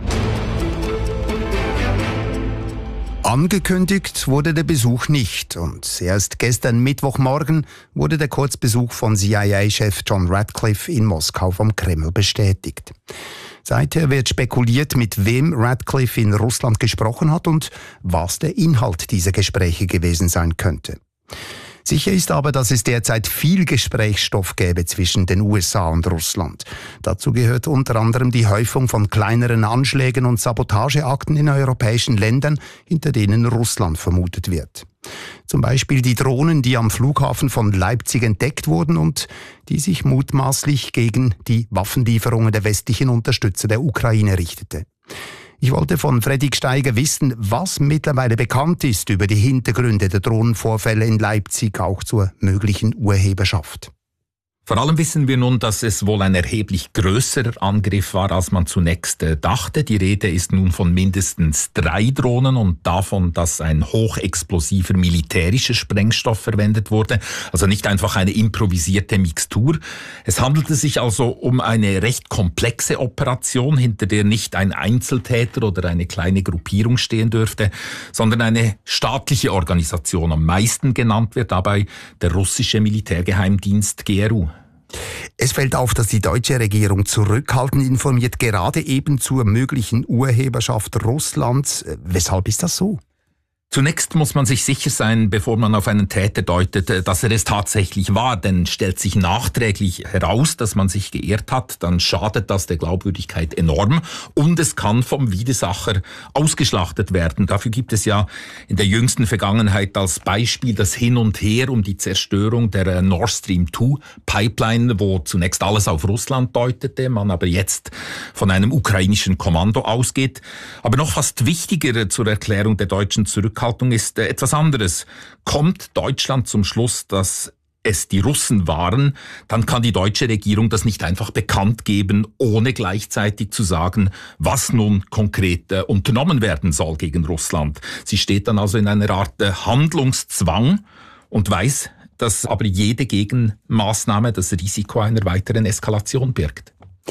Angekündigt wurde der Besuch nicht und erst gestern Mittwochmorgen wurde der Kurzbesuch von C I A-Chef John Ratcliffe in Moskau vom Kreml bestätigt. Seither wird spekuliert, mit wem Ratcliffe in Russland gesprochen hat und was der Inhalt dieser Gespräche gewesen sein könnte. Sicher ist aber, dass es derzeit viel Gesprächsstoff gäbe zwischen den U S A und Russland. Dazu gehört unter anderem die Häufung von kleineren Anschlägen und Sabotageakten in europäischen Ländern, hinter denen Russland vermutet wird. Zum Beispiel die Drohnen, die am Flughafen von Leipzig entdeckt wurden und die sich mutmaßlich gegen die Waffenlieferungen der westlichen Unterstützer der Ukraine richtete. Ich wollte von Freddy Gsteiger wissen, was mittlerweile bekannt ist über die Hintergründe der Drohnenvorfälle in Leipzig, auch zur möglichen Urheberschaft. Vor allem wissen wir nun, dass es wohl ein erheblich größerer Angriff war, als man zunächst äh, dachte. Die Rede ist nun von mindestens drei Drohnen und davon, dass ein hochexplosiver militärischer Sprengstoff verwendet wurde. Also nicht einfach eine improvisierte Mixtur. Es handelte sich also um eine recht komplexe Operation, hinter der nicht ein Einzeltäter oder eine kleine Gruppierung stehen dürfte, sondern eine staatliche Organisation. Am meisten genannt wird dabei der russische Militärgeheimdienst G R U. Es fällt auf, dass die deutsche Regierung zurückhaltend informiert, gerade eben zur möglichen Urheberschaft Russlands. Weshalb ist das so? Zunächst muss man sich sicher sein, bevor man auf einen Täter deutet, dass er es tatsächlich war. Denn stellt sich nachträglich heraus, dass man sich geirrt hat, dann schadet das der Glaubwürdigkeit enorm und es kann vom Widersacher ausgeschlachtet werden. Dafür gibt es ja in der jüngsten Vergangenheit als Beispiel das Hin und Her um die Zerstörung der Nord Stream zwei Pipeline, wo zunächst alles auf Russland deutete, man aber jetzt von einem ukrainischen Kommando ausgeht. Aber noch fast wichtiger zur Erklärung der deutschen Zurückhaltung ist etwas anderes. Kommt Deutschland zum Schluss, dass es die Russen waren, dann kann die deutsche Regierung das nicht einfach bekannt geben, ohne gleichzeitig zu sagen, was nun konkret äh, unternommen werden soll gegen Russland. Sie steht dann also in einer Art äh, Handlungszwang und weiß, dass aber jede Gegenmaßnahme das Risiko einer weiteren Eskalation birgt.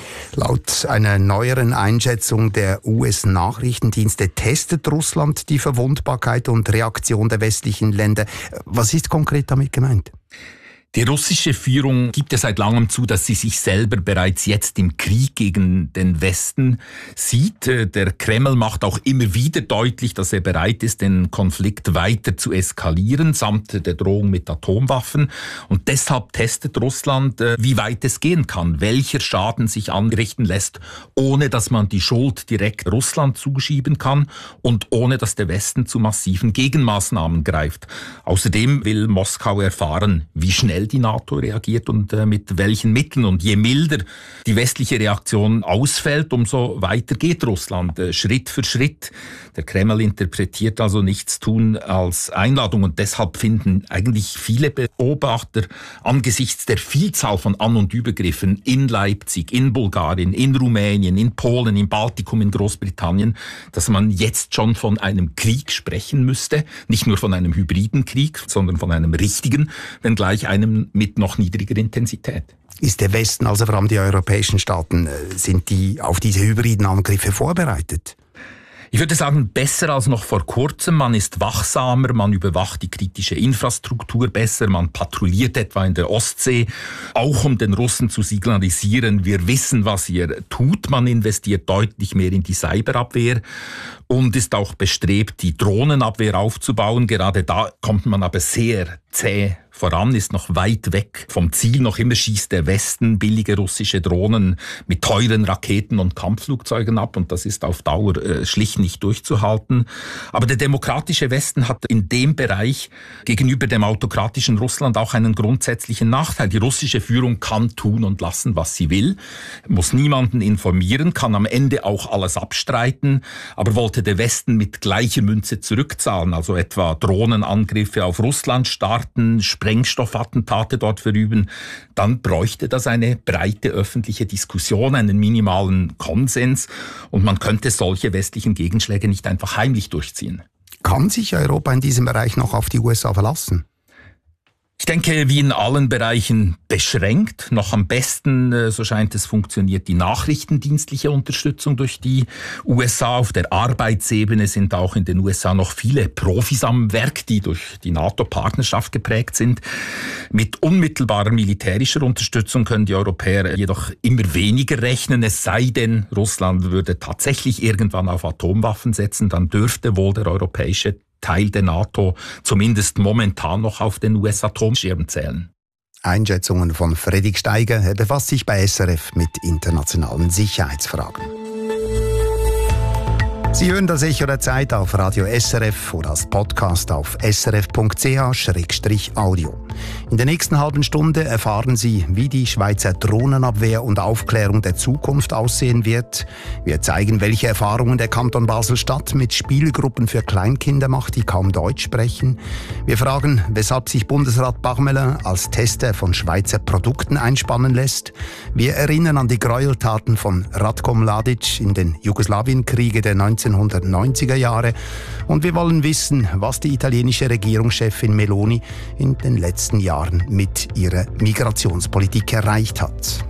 Laut einer neueren Einschätzung der U S-Nachrichtendienste testet Russland die Verwundbarkeit und Reaktion der westlichen Länder. Was ist konkret damit gemeint? Die russische Führung gibt ja seit langem zu, dass sie sich selber bereits jetzt im Krieg gegen den Westen sieht. Der Kreml macht auch immer wieder deutlich, dass er bereit ist, den Konflikt weiter zu eskalieren, samt der Drohung mit Atomwaffen. Und deshalb testet Russland, wie weit es gehen kann, welcher Schaden sich anrichten lässt, ohne dass man die Schuld direkt Russland zuschieben kann und ohne dass der Westen zu massiven Gegenmaßnahmen greift. Außerdem will Moskau erfahren, wie schnell schnell die NATO reagiert und äh, mit welchen Mitteln. Und je milder die westliche Reaktion ausfällt, umso weiter geht Russland, äh, Schritt für Schritt. Der Kreml interpretiert also nichts tun als Einladung. Und deshalb finden eigentlich viele Beobachter angesichts der Vielzahl von An- und Übergriffen in Leipzig, in Bulgarien, in Rumänien, in Polen, im Baltikum, in Großbritannien, dass man jetzt schon von einem Krieg sprechen müsste. Nicht nur von einem hybriden Krieg, sondern von einem richtigen, wenngleich einem mit noch niedriger Intensität. Ist der Westen, also vor allem die europäischen Staaten, sind die auf diese hybriden Angriffe vorbereitet? Ich würde sagen, besser als noch vor kurzem. Man ist wachsamer, man überwacht die kritische Infrastruktur besser, man patrouilliert etwa in der Ostsee, auch um den Russen zu signalisieren, wir wissen, was ihr tut. Man investiert deutlich mehr in die Cyberabwehr und ist auch bestrebt, die Drohnenabwehr aufzubauen. Gerade da kommt man aber sehr zäh voran, ist noch weit weg vom Ziel. Noch immer schießt der Westen billige russische Drohnen mit teuren Raketen und Kampfflugzeugen ab und das ist auf Dauer äh, schlicht nicht durchzuhalten. Aber der demokratische Westen hat in dem Bereich gegenüber dem autokratischen Russland auch einen grundsätzlichen Nachteil. Die russische Führung kann tun und lassen, was sie will, muss niemanden informieren, kann am Ende auch alles abstreiten, aber wollte der Westen mit gleicher Münze zurückzahlen, also etwa Drohnenangriffe auf Russland starten, Sprengstoffattentate dort verüben, dann bräuchte das eine breite öffentliche Diskussion, einen minimalen Konsens und man könnte solche westlichen Gegenschläge nicht einfach heimlich durchziehen. Kann sich Europa in diesem Bereich noch auf die U S A verlassen? Ich denke, wie in allen Bereichen beschränkt. Noch am besten, so scheint es, funktioniert die nachrichtendienstliche Unterstützung durch die U S A. Auf der Arbeitsebene sind auch in den U S A noch viele Profis am Werk, die durch die NATO-Partnerschaft geprägt sind. Mit unmittelbarer militärischer Unterstützung können die Europäer jedoch immer weniger rechnen. Es sei denn, Russland würde tatsächlich irgendwann auf Atomwaffen setzen, dann dürfte wohl der europäische Teil der NATO zumindest momentan noch auf den U S-Atomschirm zählen. Einschätzungen von Fredrik Steiger. Er befasst sich bei S R F mit internationalen Sicherheitsfragen. Sie hören das Echo der Zeit auf Radio S R F oder als Podcast auf s r f punkt c h slash audio. In der nächsten halben Stunde erfahren Sie, wie die Schweizer Drohnenabwehr und Aufklärung der Zukunft aussehen wird. Wir zeigen, welche Erfahrungen der Kanton Basel-Stadt mit Spielgruppen für Kleinkinder macht, die kaum Deutsch sprechen. Wir fragen, weshalb sich Bundesrat Bachmele als Tester von Schweizer Produkten einspannen lässt. Wir erinnern an die Gräueltaten von Ratko Mladic in den Jugoslawienkriege der neunzehnhundertneunziger Jahre. Und wir wollen wissen, was die italienische Regierungschefin Meloni in den letzten Jahren mit ihrer Migrationspolitik erreicht hat.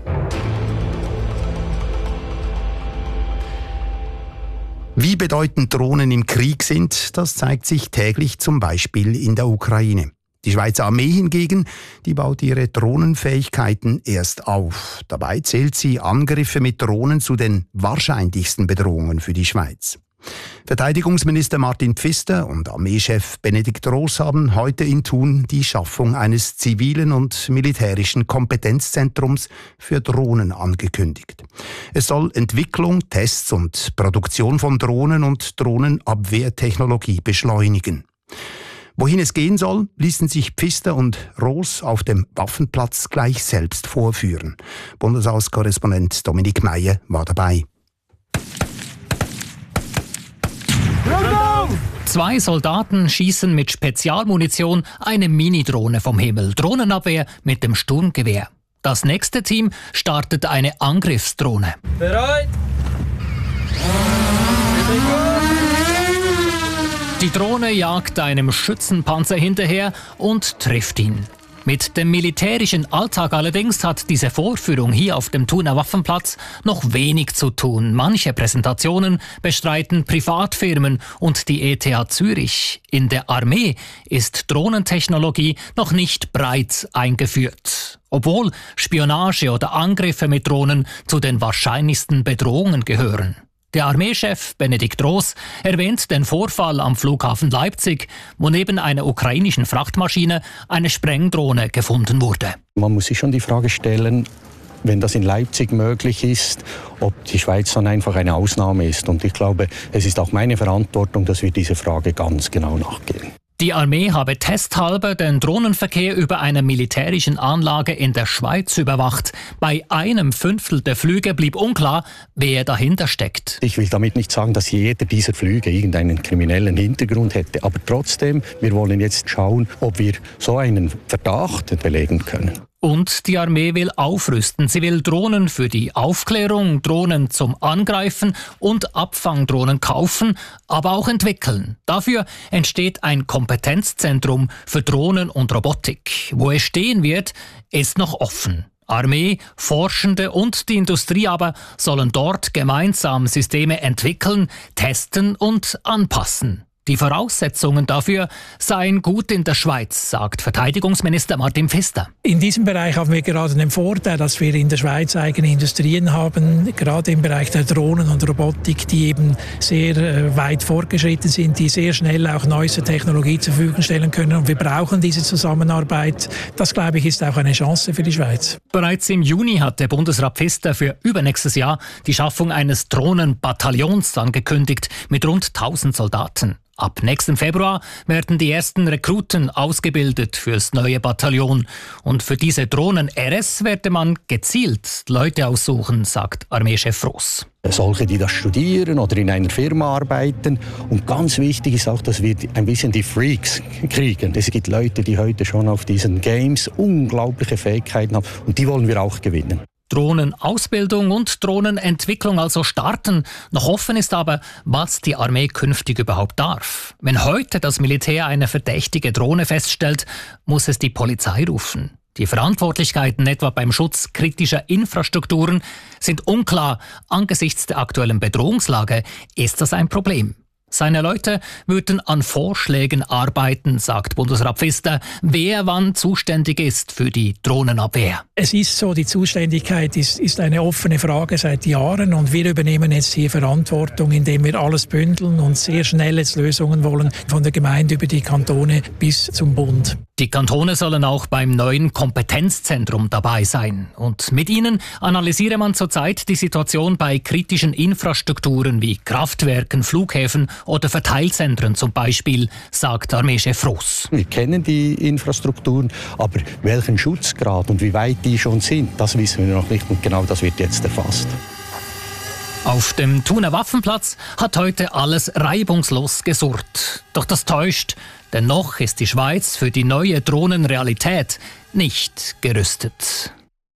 Wie bedeutend Drohnen im Krieg sind, das zeigt sich täglich zum Beispiel in der Ukraine. Die Schweizer Armee hingegen, die baut ihre Drohnenfähigkeiten erst auf. Dabei zählt sie Angriffe mit Drohnen zu den wahrscheinlichsten Bedrohungen für die Schweiz. Verteidigungsminister Martin Pfister und Armeechef Benedikt Roos haben heute in Thun die Schaffung eines zivilen und militärischen Kompetenzzentrums für Drohnen angekündigt. Es soll Entwicklung, Tests und Produktion von Drohnen und Drohnenabwehrtechnologie beschleunigen. Wohin es gehen soll, ließen sich Pfister und Roos auf dem Waffenplatz gleich selbst vorführen. Bundeshauskorrespondent Dominik Meyer war dabei. Zwei Soldaten schießen mit Spezialmunition eine Mini-Drohne vom Himmel. Drohnenabwehr mit dem Sturmgewehr. Das nächste Team startet eine Angriffsdrohne. Bereit! Die Drohne jagt einem Schützenpanzer hinterher und trifft ihn. Mit dem militärischen Alltag allerdings hat diese Vorführung hier auf dem Thuner Waffenplatz noch wenig zu tun. Manche Präsentationen bestreiten Privatfirmen und die E T H Zürich. In der Armee ist Drohnentechnologie noch nicht breit eingeführt. Obwohl Spionage oder Angriffe mit Drohnen zu den wahrscheinlichsten Bedrohungen gehören. Der Armeechef Benedikt Roos erwähnt den Vorfall am Flughafen Leipzig, wo neben einer ukrainischen Frachtmaschine eine Sprengdrohne gefunden wurde. Man muss sich schon die Frage stellen, wenn das in Leipzig möglich ist, ob die Schweiz dann einfach eine Ausnahme ist. Und ich glaube, es ist auch meine Verantwortung, dass wir diese Frage ganz genau nachgehen. Die Armee habe testhalber den Drohnenverkehr über einer militärischen Anlage in der Schweiz überwacht. Bei einem Fünftel der Flüge blieb unklar, wer dahinter steckt. Ich will damit nicht sagen, dass jeder dieser Flüge irgendeinen kriminellen Hintergrund hätte. Aber trotzdem, wir wollen jetzt schauen, ob wir so einen Verdacht belegen können. Und die Armee will aufrüsten. Sie will Drohnen für die Aufklärung, Drohnen zum Angreifen und Abfangdrohnen kaufen, aber auch entwickeln. Dafür entsteht ein Kompetenzzentrum für Drohnen und Robotik. Wo es stehen wird, ist noch offen. Armee, Forschende und die Industrie aber sollen dort gemeinsam Systeme entwickeln, testen und anpassen. Die Voraussetzungen dafür seien gut in der Schweiz, sagt Verteidigungsminister Martin Pfister. In diesem Bereich haben wir gerade den Vorteil, dass wir in der Schweiz eigene Industrien haben, gerade im Bereich der Drohnen und Robotik, die eben sehr äh, weit fortgeschritten sind, die sehr schnell auch neueste Technologie zur Verfügung stellen können. Und wir brauchen diese Zusammenarbeit. Das, glaube ich, ist auch eine Chance für die Schweiz. Bereits im Juni hat der Bundesrat Pfister für übernächstes Jahr die Schaffung eines Drohnenbataillons angekündigt mit rund tausend Soldaten. Ab nächsten Februar werden die ersten Rekruten ausgebildet fürs neue Bataillon. Und für diese Drohnen-R S werde man gezielt Leute aussuchen, sagt Armeechef Ross. Solche, die das studieren oder in einer Firma arbeiten. Und ganz wichtig ist auch, dass wir ein bisschen die Freaks kriegen. Es gibt Leute, die heute schon auf diesen Games unglaubliche Fähigkeiten haben. Und die wollen wir auch gewinnen. Drohnenausbildung und Drohnenentwicklung also starten. Noch offen ist aber, was die Armee künftig überhaupt darf. Wenn heute das Militär eine verdächtige Drohne feststellt, muss es die Polizei rufen. Die Verantwortlichkeiten etwa beim Schutz kritischer Infrastrukturen sind unklar. Angesichts der aktuellen Bedrohungslage ist das ein Problem. Seine Leute würden an Vorschlägen arbeiten, sagt Bundesrat Pfister, wer wann zuständig ist für die Drohnenabwehr. Es ist so, die Zuständigkeit ist, ist eine offene Frage seit Jahren und wir übernehmen jetzt hier Verantwortung, indem wir alles bündeln und sehr schnell jetzt Lösungen wollen, von der Gemeinde über die Kantone bis zum Bund. Die Kantone sollen auch beim neuen Kompetenzzentrum dabei sein. Und mit ihnen analysiere man zurzeit die Situation bei kritischen Infrastrukturen wie Kraftwerken, Flughäfen oder Verteilzentren zum Beispiel, sagt Armeechef Ross. Wir kennen die Infrastrukturen, aber welchen Schutzgrad und wie weit die schon sind, das wissen wir noch nicht und genau das wird jetzt erfasst. Auf dem Thuner Waffenplatz hat heute alles reibungslos gesurrt. Doch das täuscht, denn noch ist die Schweiz für die neue Drohnenrealität nicht gerüstet.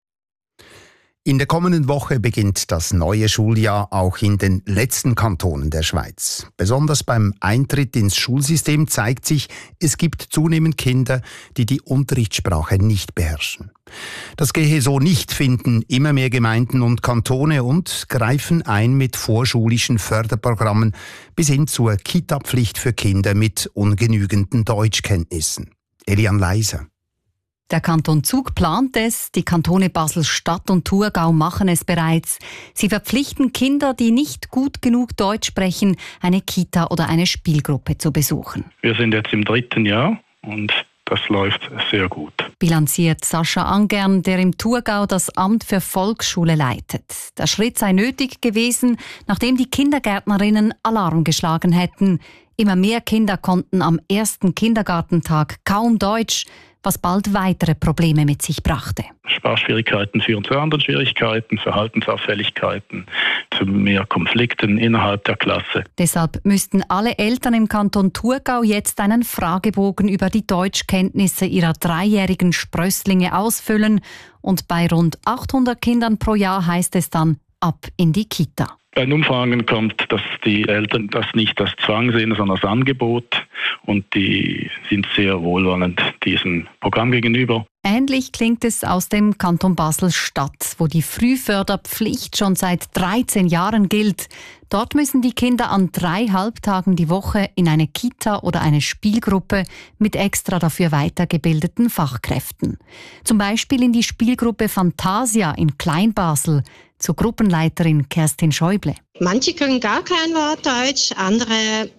In der kommenden Woche beginnt das neue Schuljahr auch in den letzten Kantonen der Schweiz. Besonders beim Eintritt ins Schulsystem zeigt sich, es gibt zunehmend Kinder, die die Unterrichtssprache nicht beherrschen. Das gehe so nicht, finden immer mehr Gemeinden und Kantone und greifen ein mit vorschulischen Förderprogrammen bis hin zur Kita-Pflicht für Kinder mit ungenügenden Deutschkenntnissen. Elian Leiser. Der Kanton Zug plant es, die Kantone Basel-Stadt und Thurgau machen es bereits. Sie verpflichten Kinder, die nicht gut genug Deutsch sprechen, eine Kita oder eine Spielgruppe zu besuchen. Wir sind jetzt im dritten Jahr und das läuft sehr gut. Bilanziert Sascha Angern, der im Thurgau das Amt für Volksschule leitet. Der Schritt sei nötig gewesen, nachdem die Kindergärtnerinnen Alarm geschlagen hätten. Immer mehr Kinder konnten am ersten Kindergartentag kaum Deutsch, was bald weitere Probleme mit sich brachte. Sprachschwierigkeiten führen zu anderen Schwierigkeiten, Verhaltensauffälligkeiten, zu mehr Konflikten innerhalb der Klasse. Deshalb müssten alle Eltern im Kanton Thurgau jetzt einen Fragebogen über die Deutschkenntnisse ihrer dreijährigen Sprösslinge ausfüllen. Und bei rund achthundert Kindern pro Jahr heißt es dann ab in die Kita. Bei den Umfragen kommt, dass die Eltern das nicht als Zwang sehen, sondern als Angebot. Und die sind sehr wohlwollend diesem Programm gegenüber. Ähnlich klingt es aus dem Kanton Basel-Stadt, wo die Frühförderpflicht schon seit dreizehn Jahren gilt. Dort müssen die Kinder an drei Halbtagen die Woche in eine Kita oder eine Spielgruppe mit extra dafür weitergebildeten Fachkräften. Zum Beispiel in die Spielgruppe Fantasia in Kleinbasel. Zur Gruppenleiterin Kerstin Schäuble. Manche können gar kein Wort Deutsch, andere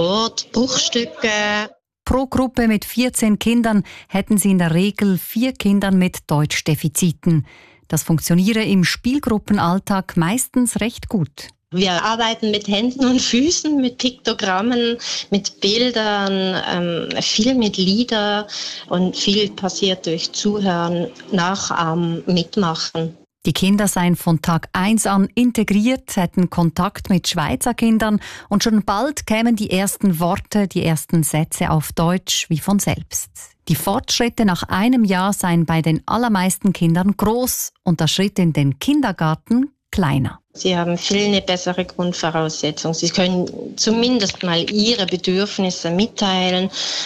Wortbruchstücke. Pro Gruppe mit vierzehn Kindern hätten sie in der Regel vier Kinder mit Deutschdefiziten. Das funktioniere im Spielgruppenalltag meistens recht gut. Wir arbeiten mit Händen und Füßen, mit Piktogrammen, mit Bildern, ähm, viel mit Lieder und viel passiert durch Zuhören, Nachahmen, Mitmachen. Die Kinder seien von Tag eins an integriert, hätten Kontakt mit Schweizer Kindern und schon bald kämen die ersten Worte, die ersten Sätze auf Deutsch wie von selbst. Die Fortschritte nach einem Jahr seien bei den allermeisten Kindern groß und der Schritt in den Kindergarten kleiner. Sie haben viel eine bessere Grundvoraussetzung. Sie können zumindest mal ihre Bedürfnisse mitteilen.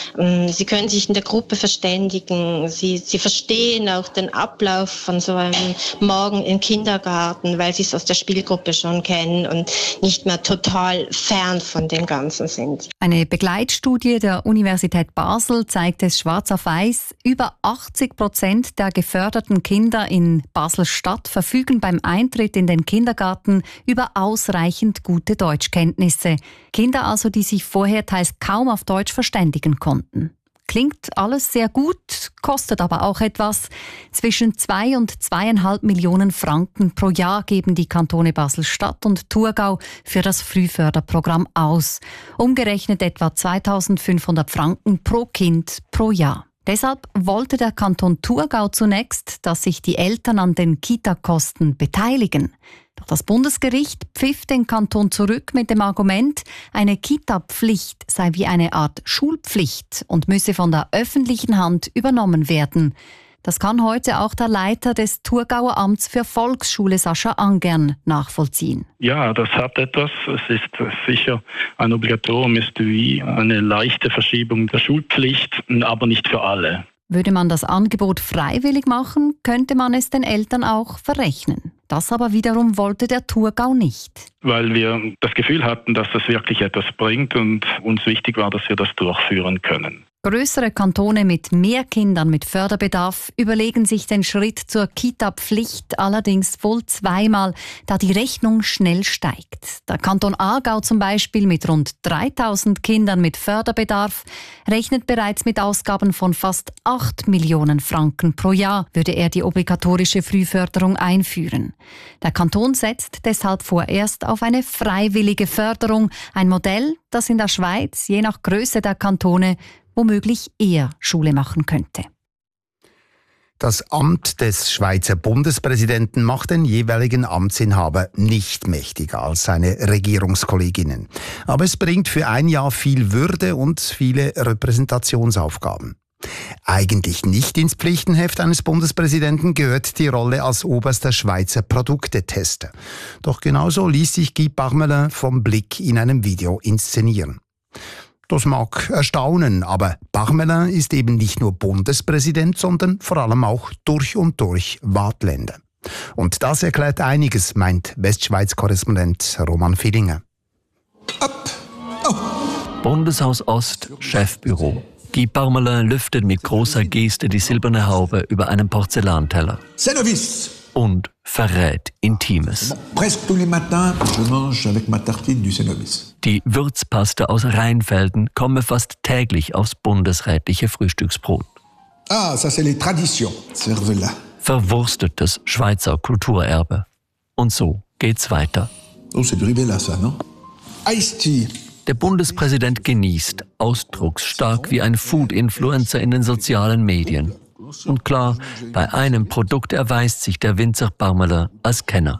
Sie können sich in der Gruppe verständigen. Sie, sie verstehen auch den Ablauf von so einem Morgen im Kindergarten, weil sie es aus der Spielgruppe schon kennen und nicht mehr total fern von dem Ganzen sind. Eine Begleitstudie der Universität Basel zeigt es schwarz auf weiß. Über achtzig Prozent der geförderten Kinder in Basel-Stadt verfügen beim Eintritt in den Kindergarten über ausreichend gute Deutschkenntnisse. Kinder also, die sich vorher teils kaum auf Deutsch verständigen konnten. Klingt alles sehr gut, kostet aber auch etwas. Zwischen zwei und zweieinhalb Millionen Franken pro Jahr geben die Kantone Basel-Stadt und Thurgau für das Frühförderprogramm aus. Umgerechnet etwa zweitausendfünfhundert Franken pro Kind pro Jahr. Deshalb wollte der Kanton Thurgau zunächst, dass sich die Eltern an den Kita-Kosten beteiligen. Doch das Bundesgericht pfiff den Kanton zurück mit dem Argument, eine Kita-Pflicht sei wie eine Art Schulpflicht und müsse von der öffentlichen Hand übernommen werden. Das kann heute auch der Leiter des Thurgauer Amts für Volksschule, Sascha Angern, nachvollziehen. Ja, das hat etwas. Es ist sicher ein Obligatorium, ist wie eine leichte Verschiebung der Schulpflicht, aber nicht für alle. Würde man das Angebot freiwillig machen, könnte man es den Eltern auch verrechnen. Das aber wiederum wollte der Thurgau nicht. Weil wir das Gefühl hatten, dass das wirklich etwas bringt und uns wichtig war, dass wir das durchführen können. Größere Kantone mit mehr Kindern mit Förderbedarf überlegen sich den Schritt zur Kita-Pflicht allerdings wohl zweimal, da die Rechnung schnell steigt. Der Kanton Aargau zum Beispiel mit rund dreitausend Kindern mit Förderbedarf rechnet bereits mit Ausgaben von fast acht Millionen Franken pro Jahr, würde er die obligatorische Frühförderung einführen. Der Kanton setzt deshalb vorerst auf eine freiwillige Förderung, ein Modell, das in der Schweiz je nach Größe der Kantone womöglich eher Schule machen könnte. Das Amt des Schweizer Bundespräsidenten macht den jeweiligen Amtsinhaber nicht mächtiger als seine Regierungskolleginnen. Aber es bringt für ein Jahr viel Würde und viele Repräsentationsaufgaben. Eigentlich nicht ins Pflichtenheft eines Bundespräsidenten gehört die Rolle als oberster Schweizer Produktetester. Doch genauso ließ sich Guy Parmelin vom Blick in einem Video inszenieren. Das mag erstaunen, aber Parmelin ist eben nicht nur Bundespräsident, sondern vor allem auch durch und durch Waadtländer. Und das erklärt einiges, meint Westschweiz-Korrespondent Roman Villinger. Oh. Bundeshaus Ost, Chefbüro. Guy Parmelin lüftet mit großer Geste die silberne Haube über einen Porzellanteller. Service. Und verrät Intimes. Die Würzpaste aus Rheinfelden komme fast täglich aufs bundesrätliche Frühstücksbrot. Ah, ça c'est les traditions. Verwurstetes Schweizer Kulturerbe. Und so geht's weiter. Oh, c'est du Ribella, ça, non? Ice-Tea. Der Bundespräsident genießt, ausdrucksstark wie ein Food-Influencer in den sozialen Medien. Und klar, bei einem Produkt erweist sich der Winzer Parmelin als Kenner.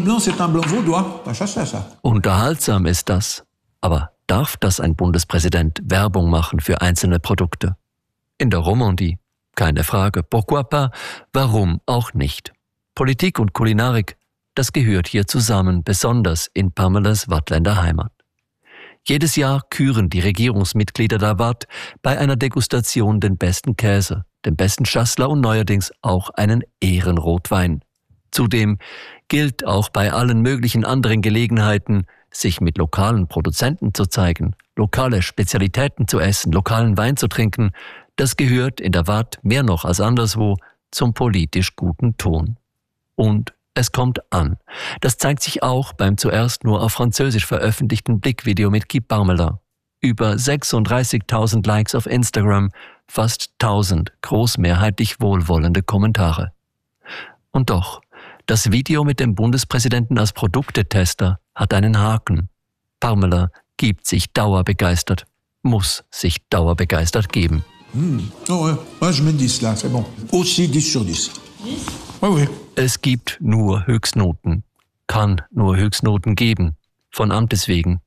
Unterhaltsam ist das. Aber darf das ein Bundespräsident Werbung machen für einzelne Produkte? In der Romandie? Keine Frage. Pourquoi pas? Warum auch nicht? Politik und Kulinarik, das gehört hier zusammen, besonders in Parmelins Waadtländer Heimat. Jedes Jahr küren die Regierungsmitglieder der Waadt bei einer Degustation den besten Käse, den besten Schassler und neuerdings auch einen Ehrenrotwein. Zudem gilt auch bei allen möglichen anderen Gelegenheiten, sich mit lokalen Produzenten zu zeigen, lokale Spezialitäten zu essen, lokalen Wein zu trinken. Das gehört in der Waadt mehr noch als anderswo zum politisch guten Ton. Und es kommt an. Das zeigt sich auch beim zuerst nur auf Französisch veröffentlichten Blickvideo mit Guy Parmelin. Über sechsunddreißigtausend Likes auf Instagram, fast tausend großmehrheitlich wohlwollende Kommentare. Und doch, das Video mit dem Bundespräsidenten als Produktetester hat einen Haken. Parmela gibt sich dauerbegeistert, muss sich dauerbegeistert geben. Mmh. Oh ouais. Ouais, je mets dix là, c'est bon. Aussi dix sur dix. Ouais, ouais. Es gibt nur Höchstnoten, kann nur Höchstnoten geben, von Amtes wegen.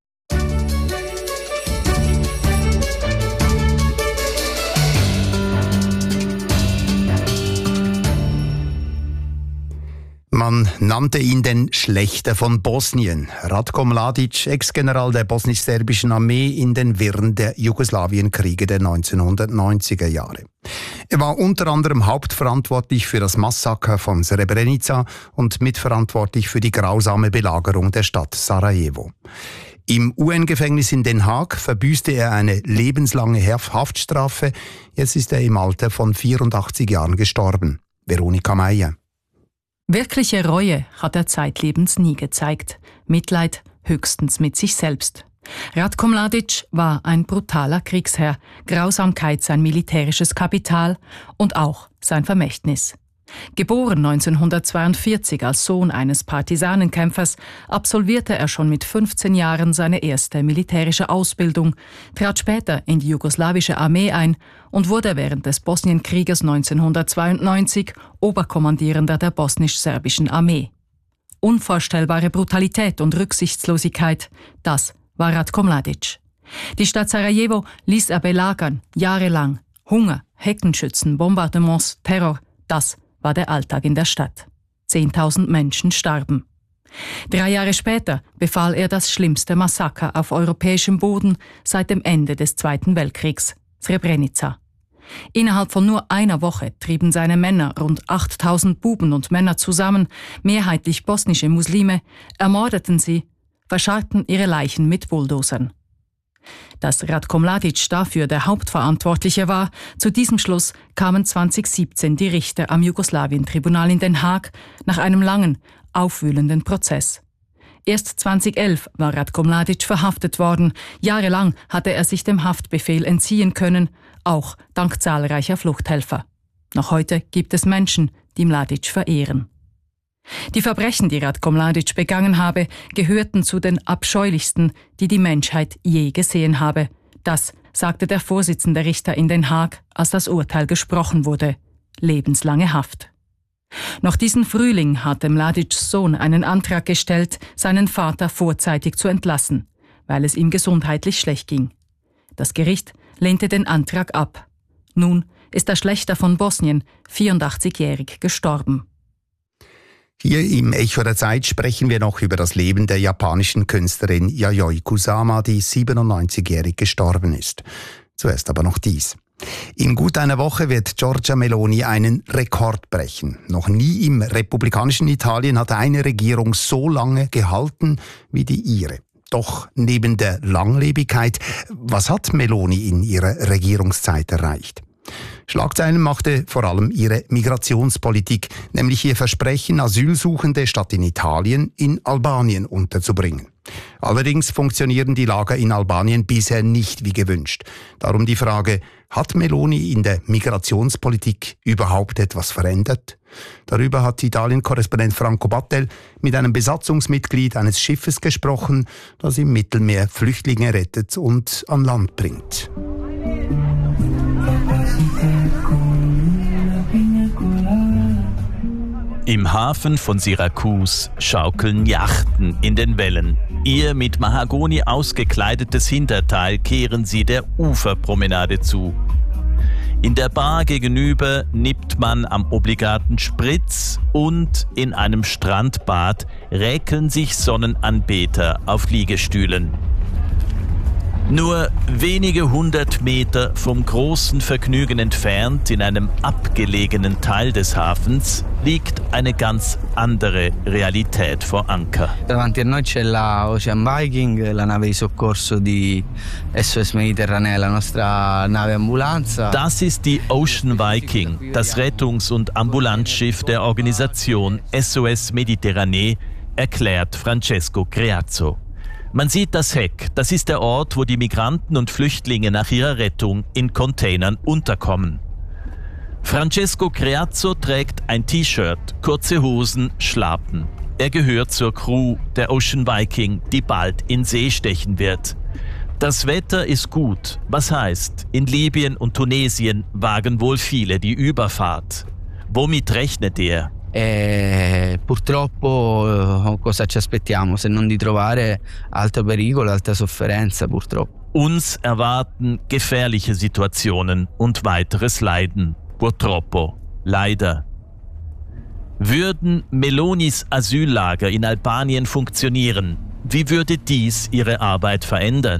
Man nannte ihn den Schlechter von Bosnien. Ratko Mladic, Ex-General der bosnisch-serbischen Armee in den Wirren der Jugoslawienkriege der neunzehnhundertneunziger Jahre. Er war unter anderem hauptverantwortlich für das Massaker von Srebrenica und mitverantwortlich für die grausame Belagerung der Stadt Sarajevo. Im U N-Gefängnis in Den Haag verbüßte er eine lebenslange Haftstrafe. Jetzt ist er im Alter von vierundachtzig Jahren gestorben. Veronika Meyer. Wirkliche Reue hat er zeitlebens nie gezeigt. Mitleid höchstens mit sich selbst. Ratko Mladic war ein brutaler Kriegsherr, Grausamkeit sein militärisches Kapital und auch sein Vermächtnis. Geboren neunzehnhundertzweiundvierzig als Sohn eines Partisanenkämpfers, absolvierte er schon mit fünfzehn Jahren seine erste militärische Ausbildung, trat später in die jugoslawische Armee ein und wurde während des Bosnienkrieges neunzehnhundertzweiundneunzig Oberkommandierender der bosnisch-serbischen Armee. Unvorstellbare Brutalität und Rücksichtslosigkeit, das war Ratko Mladic. Die Stadt Sarajevo ließ er belagern, jahrelang. Hunger, Heckenschützen, Bombardements, Terror, das war der Alltag in der Stadt. Zehntausend Menschen starben. Drei Jahre später befahl er das schlimmste Massaker auf europäischem Boden seit dem Ende des Zweiten Weltkriegs, Srebrenica. Innerhalb von nur einer Woche trieben seine Männer rund achttausend Buben und Männer zusammen, mehrheitlich bosnische Muslime, ermordeten sie, verscharrten ihre Leichen mit Bulldozern. Dass Ratko Mladic dafür der Hauptverantwortliche war, zu diesem Schluss kamen zweitausendsiebzehn die Richter am Jugoslawien-Tribunal in Den Haag nach einem langen, aufwühlenden Prozess. Erst zweitausendelf war Ratko Mladic verhaftet worden. Jahrelang hatte er sich dem Haftbefehl entziehen können, auch dank zahlreicher Fluchthelfer. Noch heute gibt es Menschen, die Mladic verehren. Die Verbrechen, die Ratko Mladic begangen habe, gehörten zu den abscheulichsten, die die Menschheit je gesehen habe. Das sagte der Vorsitzende Richter in Den Haag, als das Urteil gesprochen wurde. Lebenslange Haft. Noch diesen Frühling hatte Mladics Sohn einen Antrag gestellt, seinen Vater vorzeitig zu entlassen, weil es ihm gesundheitlich schlecht ging. Das Gericht lehnte den Antrag ab. Nun ist der Schlechter von Bosnien, vierundachtzigjährig, gestorben. Hier im Echo der Zeit sprechen wir noch über das Leben der japanischen Künstlerin Yayoi Kusama, die siebenundneunzigjährig gestorben ist. Zuerst aber noch dies. In gut einer Woche wird Giorgia Meloni einen Rekord brechen. Noch nie im republikanischen Italien hat eine Regierung so lange gehalten wie die ihre. Doch neben der Langlebigkeit, was hat Meloni in ihrer Regierungszeit erreicht? Schlagzeilen machte vor allem ihre Migrationspolitik, nämlich ihr Versprechen, Asylsuchende statt in Italien in Albanien unterzubringen. Allerdings funktionieren die Lager in Albanien bisher nicht wie gewünscht. Darum die Frage, hat Meloni in der Migrationspolitik überhaupt etwas verändert? Darüber hat Italien-Korrespondent Franco Battel mit einem Besatzungsmitglied eines Schiffes gesprochen, das im Mittelmeer Flüchtlinge rettet und an Land bringt. Im Hafen von Syrakus schaukeln Yachten in den Wellen. Ihr mit Mahagoni ausgekleidetes Hinterteil kehren sie der Uferpromenade zu. In der Bar gegenüber nippt man am obligaten Spritz und in einem Strandbad räkeln sich Sonnenanbeter auf Liegestühlen. Nur wenige hundert Meter vom großen Vergnügen entfernt, in einem abgelegenen Teil des Hafens, liegt eine ganz andere Realität vor Anker. Davanti a noi c'è la Ocean Viking, la nave di soccorso di S O S Mediterranea, la nostra nave ambulanza. Das ist die Ocean Viking, das Rettungs- und Ambulanzschiff der Organisation S O S Mediterranee, erklärt Francesco Creazzo. Man sieht das Heck, das ist der Ort, wo die Migranten und Flüchtlinge nach ihrer Rettung in Containern unterkommen. Francesco Creazzo trägt ein T-Shirt, kurze Hosen, Schlappen. Er gehört zur Crew der Ocean Viking, die bald in See stechen wird. Das Wetter ist gut, was heißt, in Libyen und Tunesien wagen wohl viele die Überfahrt. Womit rechnet er? E purtroppo cosa ci aspettiamo se non di trovare alto pericolo, alta sofferenza purtroppo. Uns erwarten gefährliche Situationen und weiteres Leiden. Purtroppo. Leider. Würden Melonis Asyllager in Albanien funktionieren, wie würde dies ihre Arbeit verändern?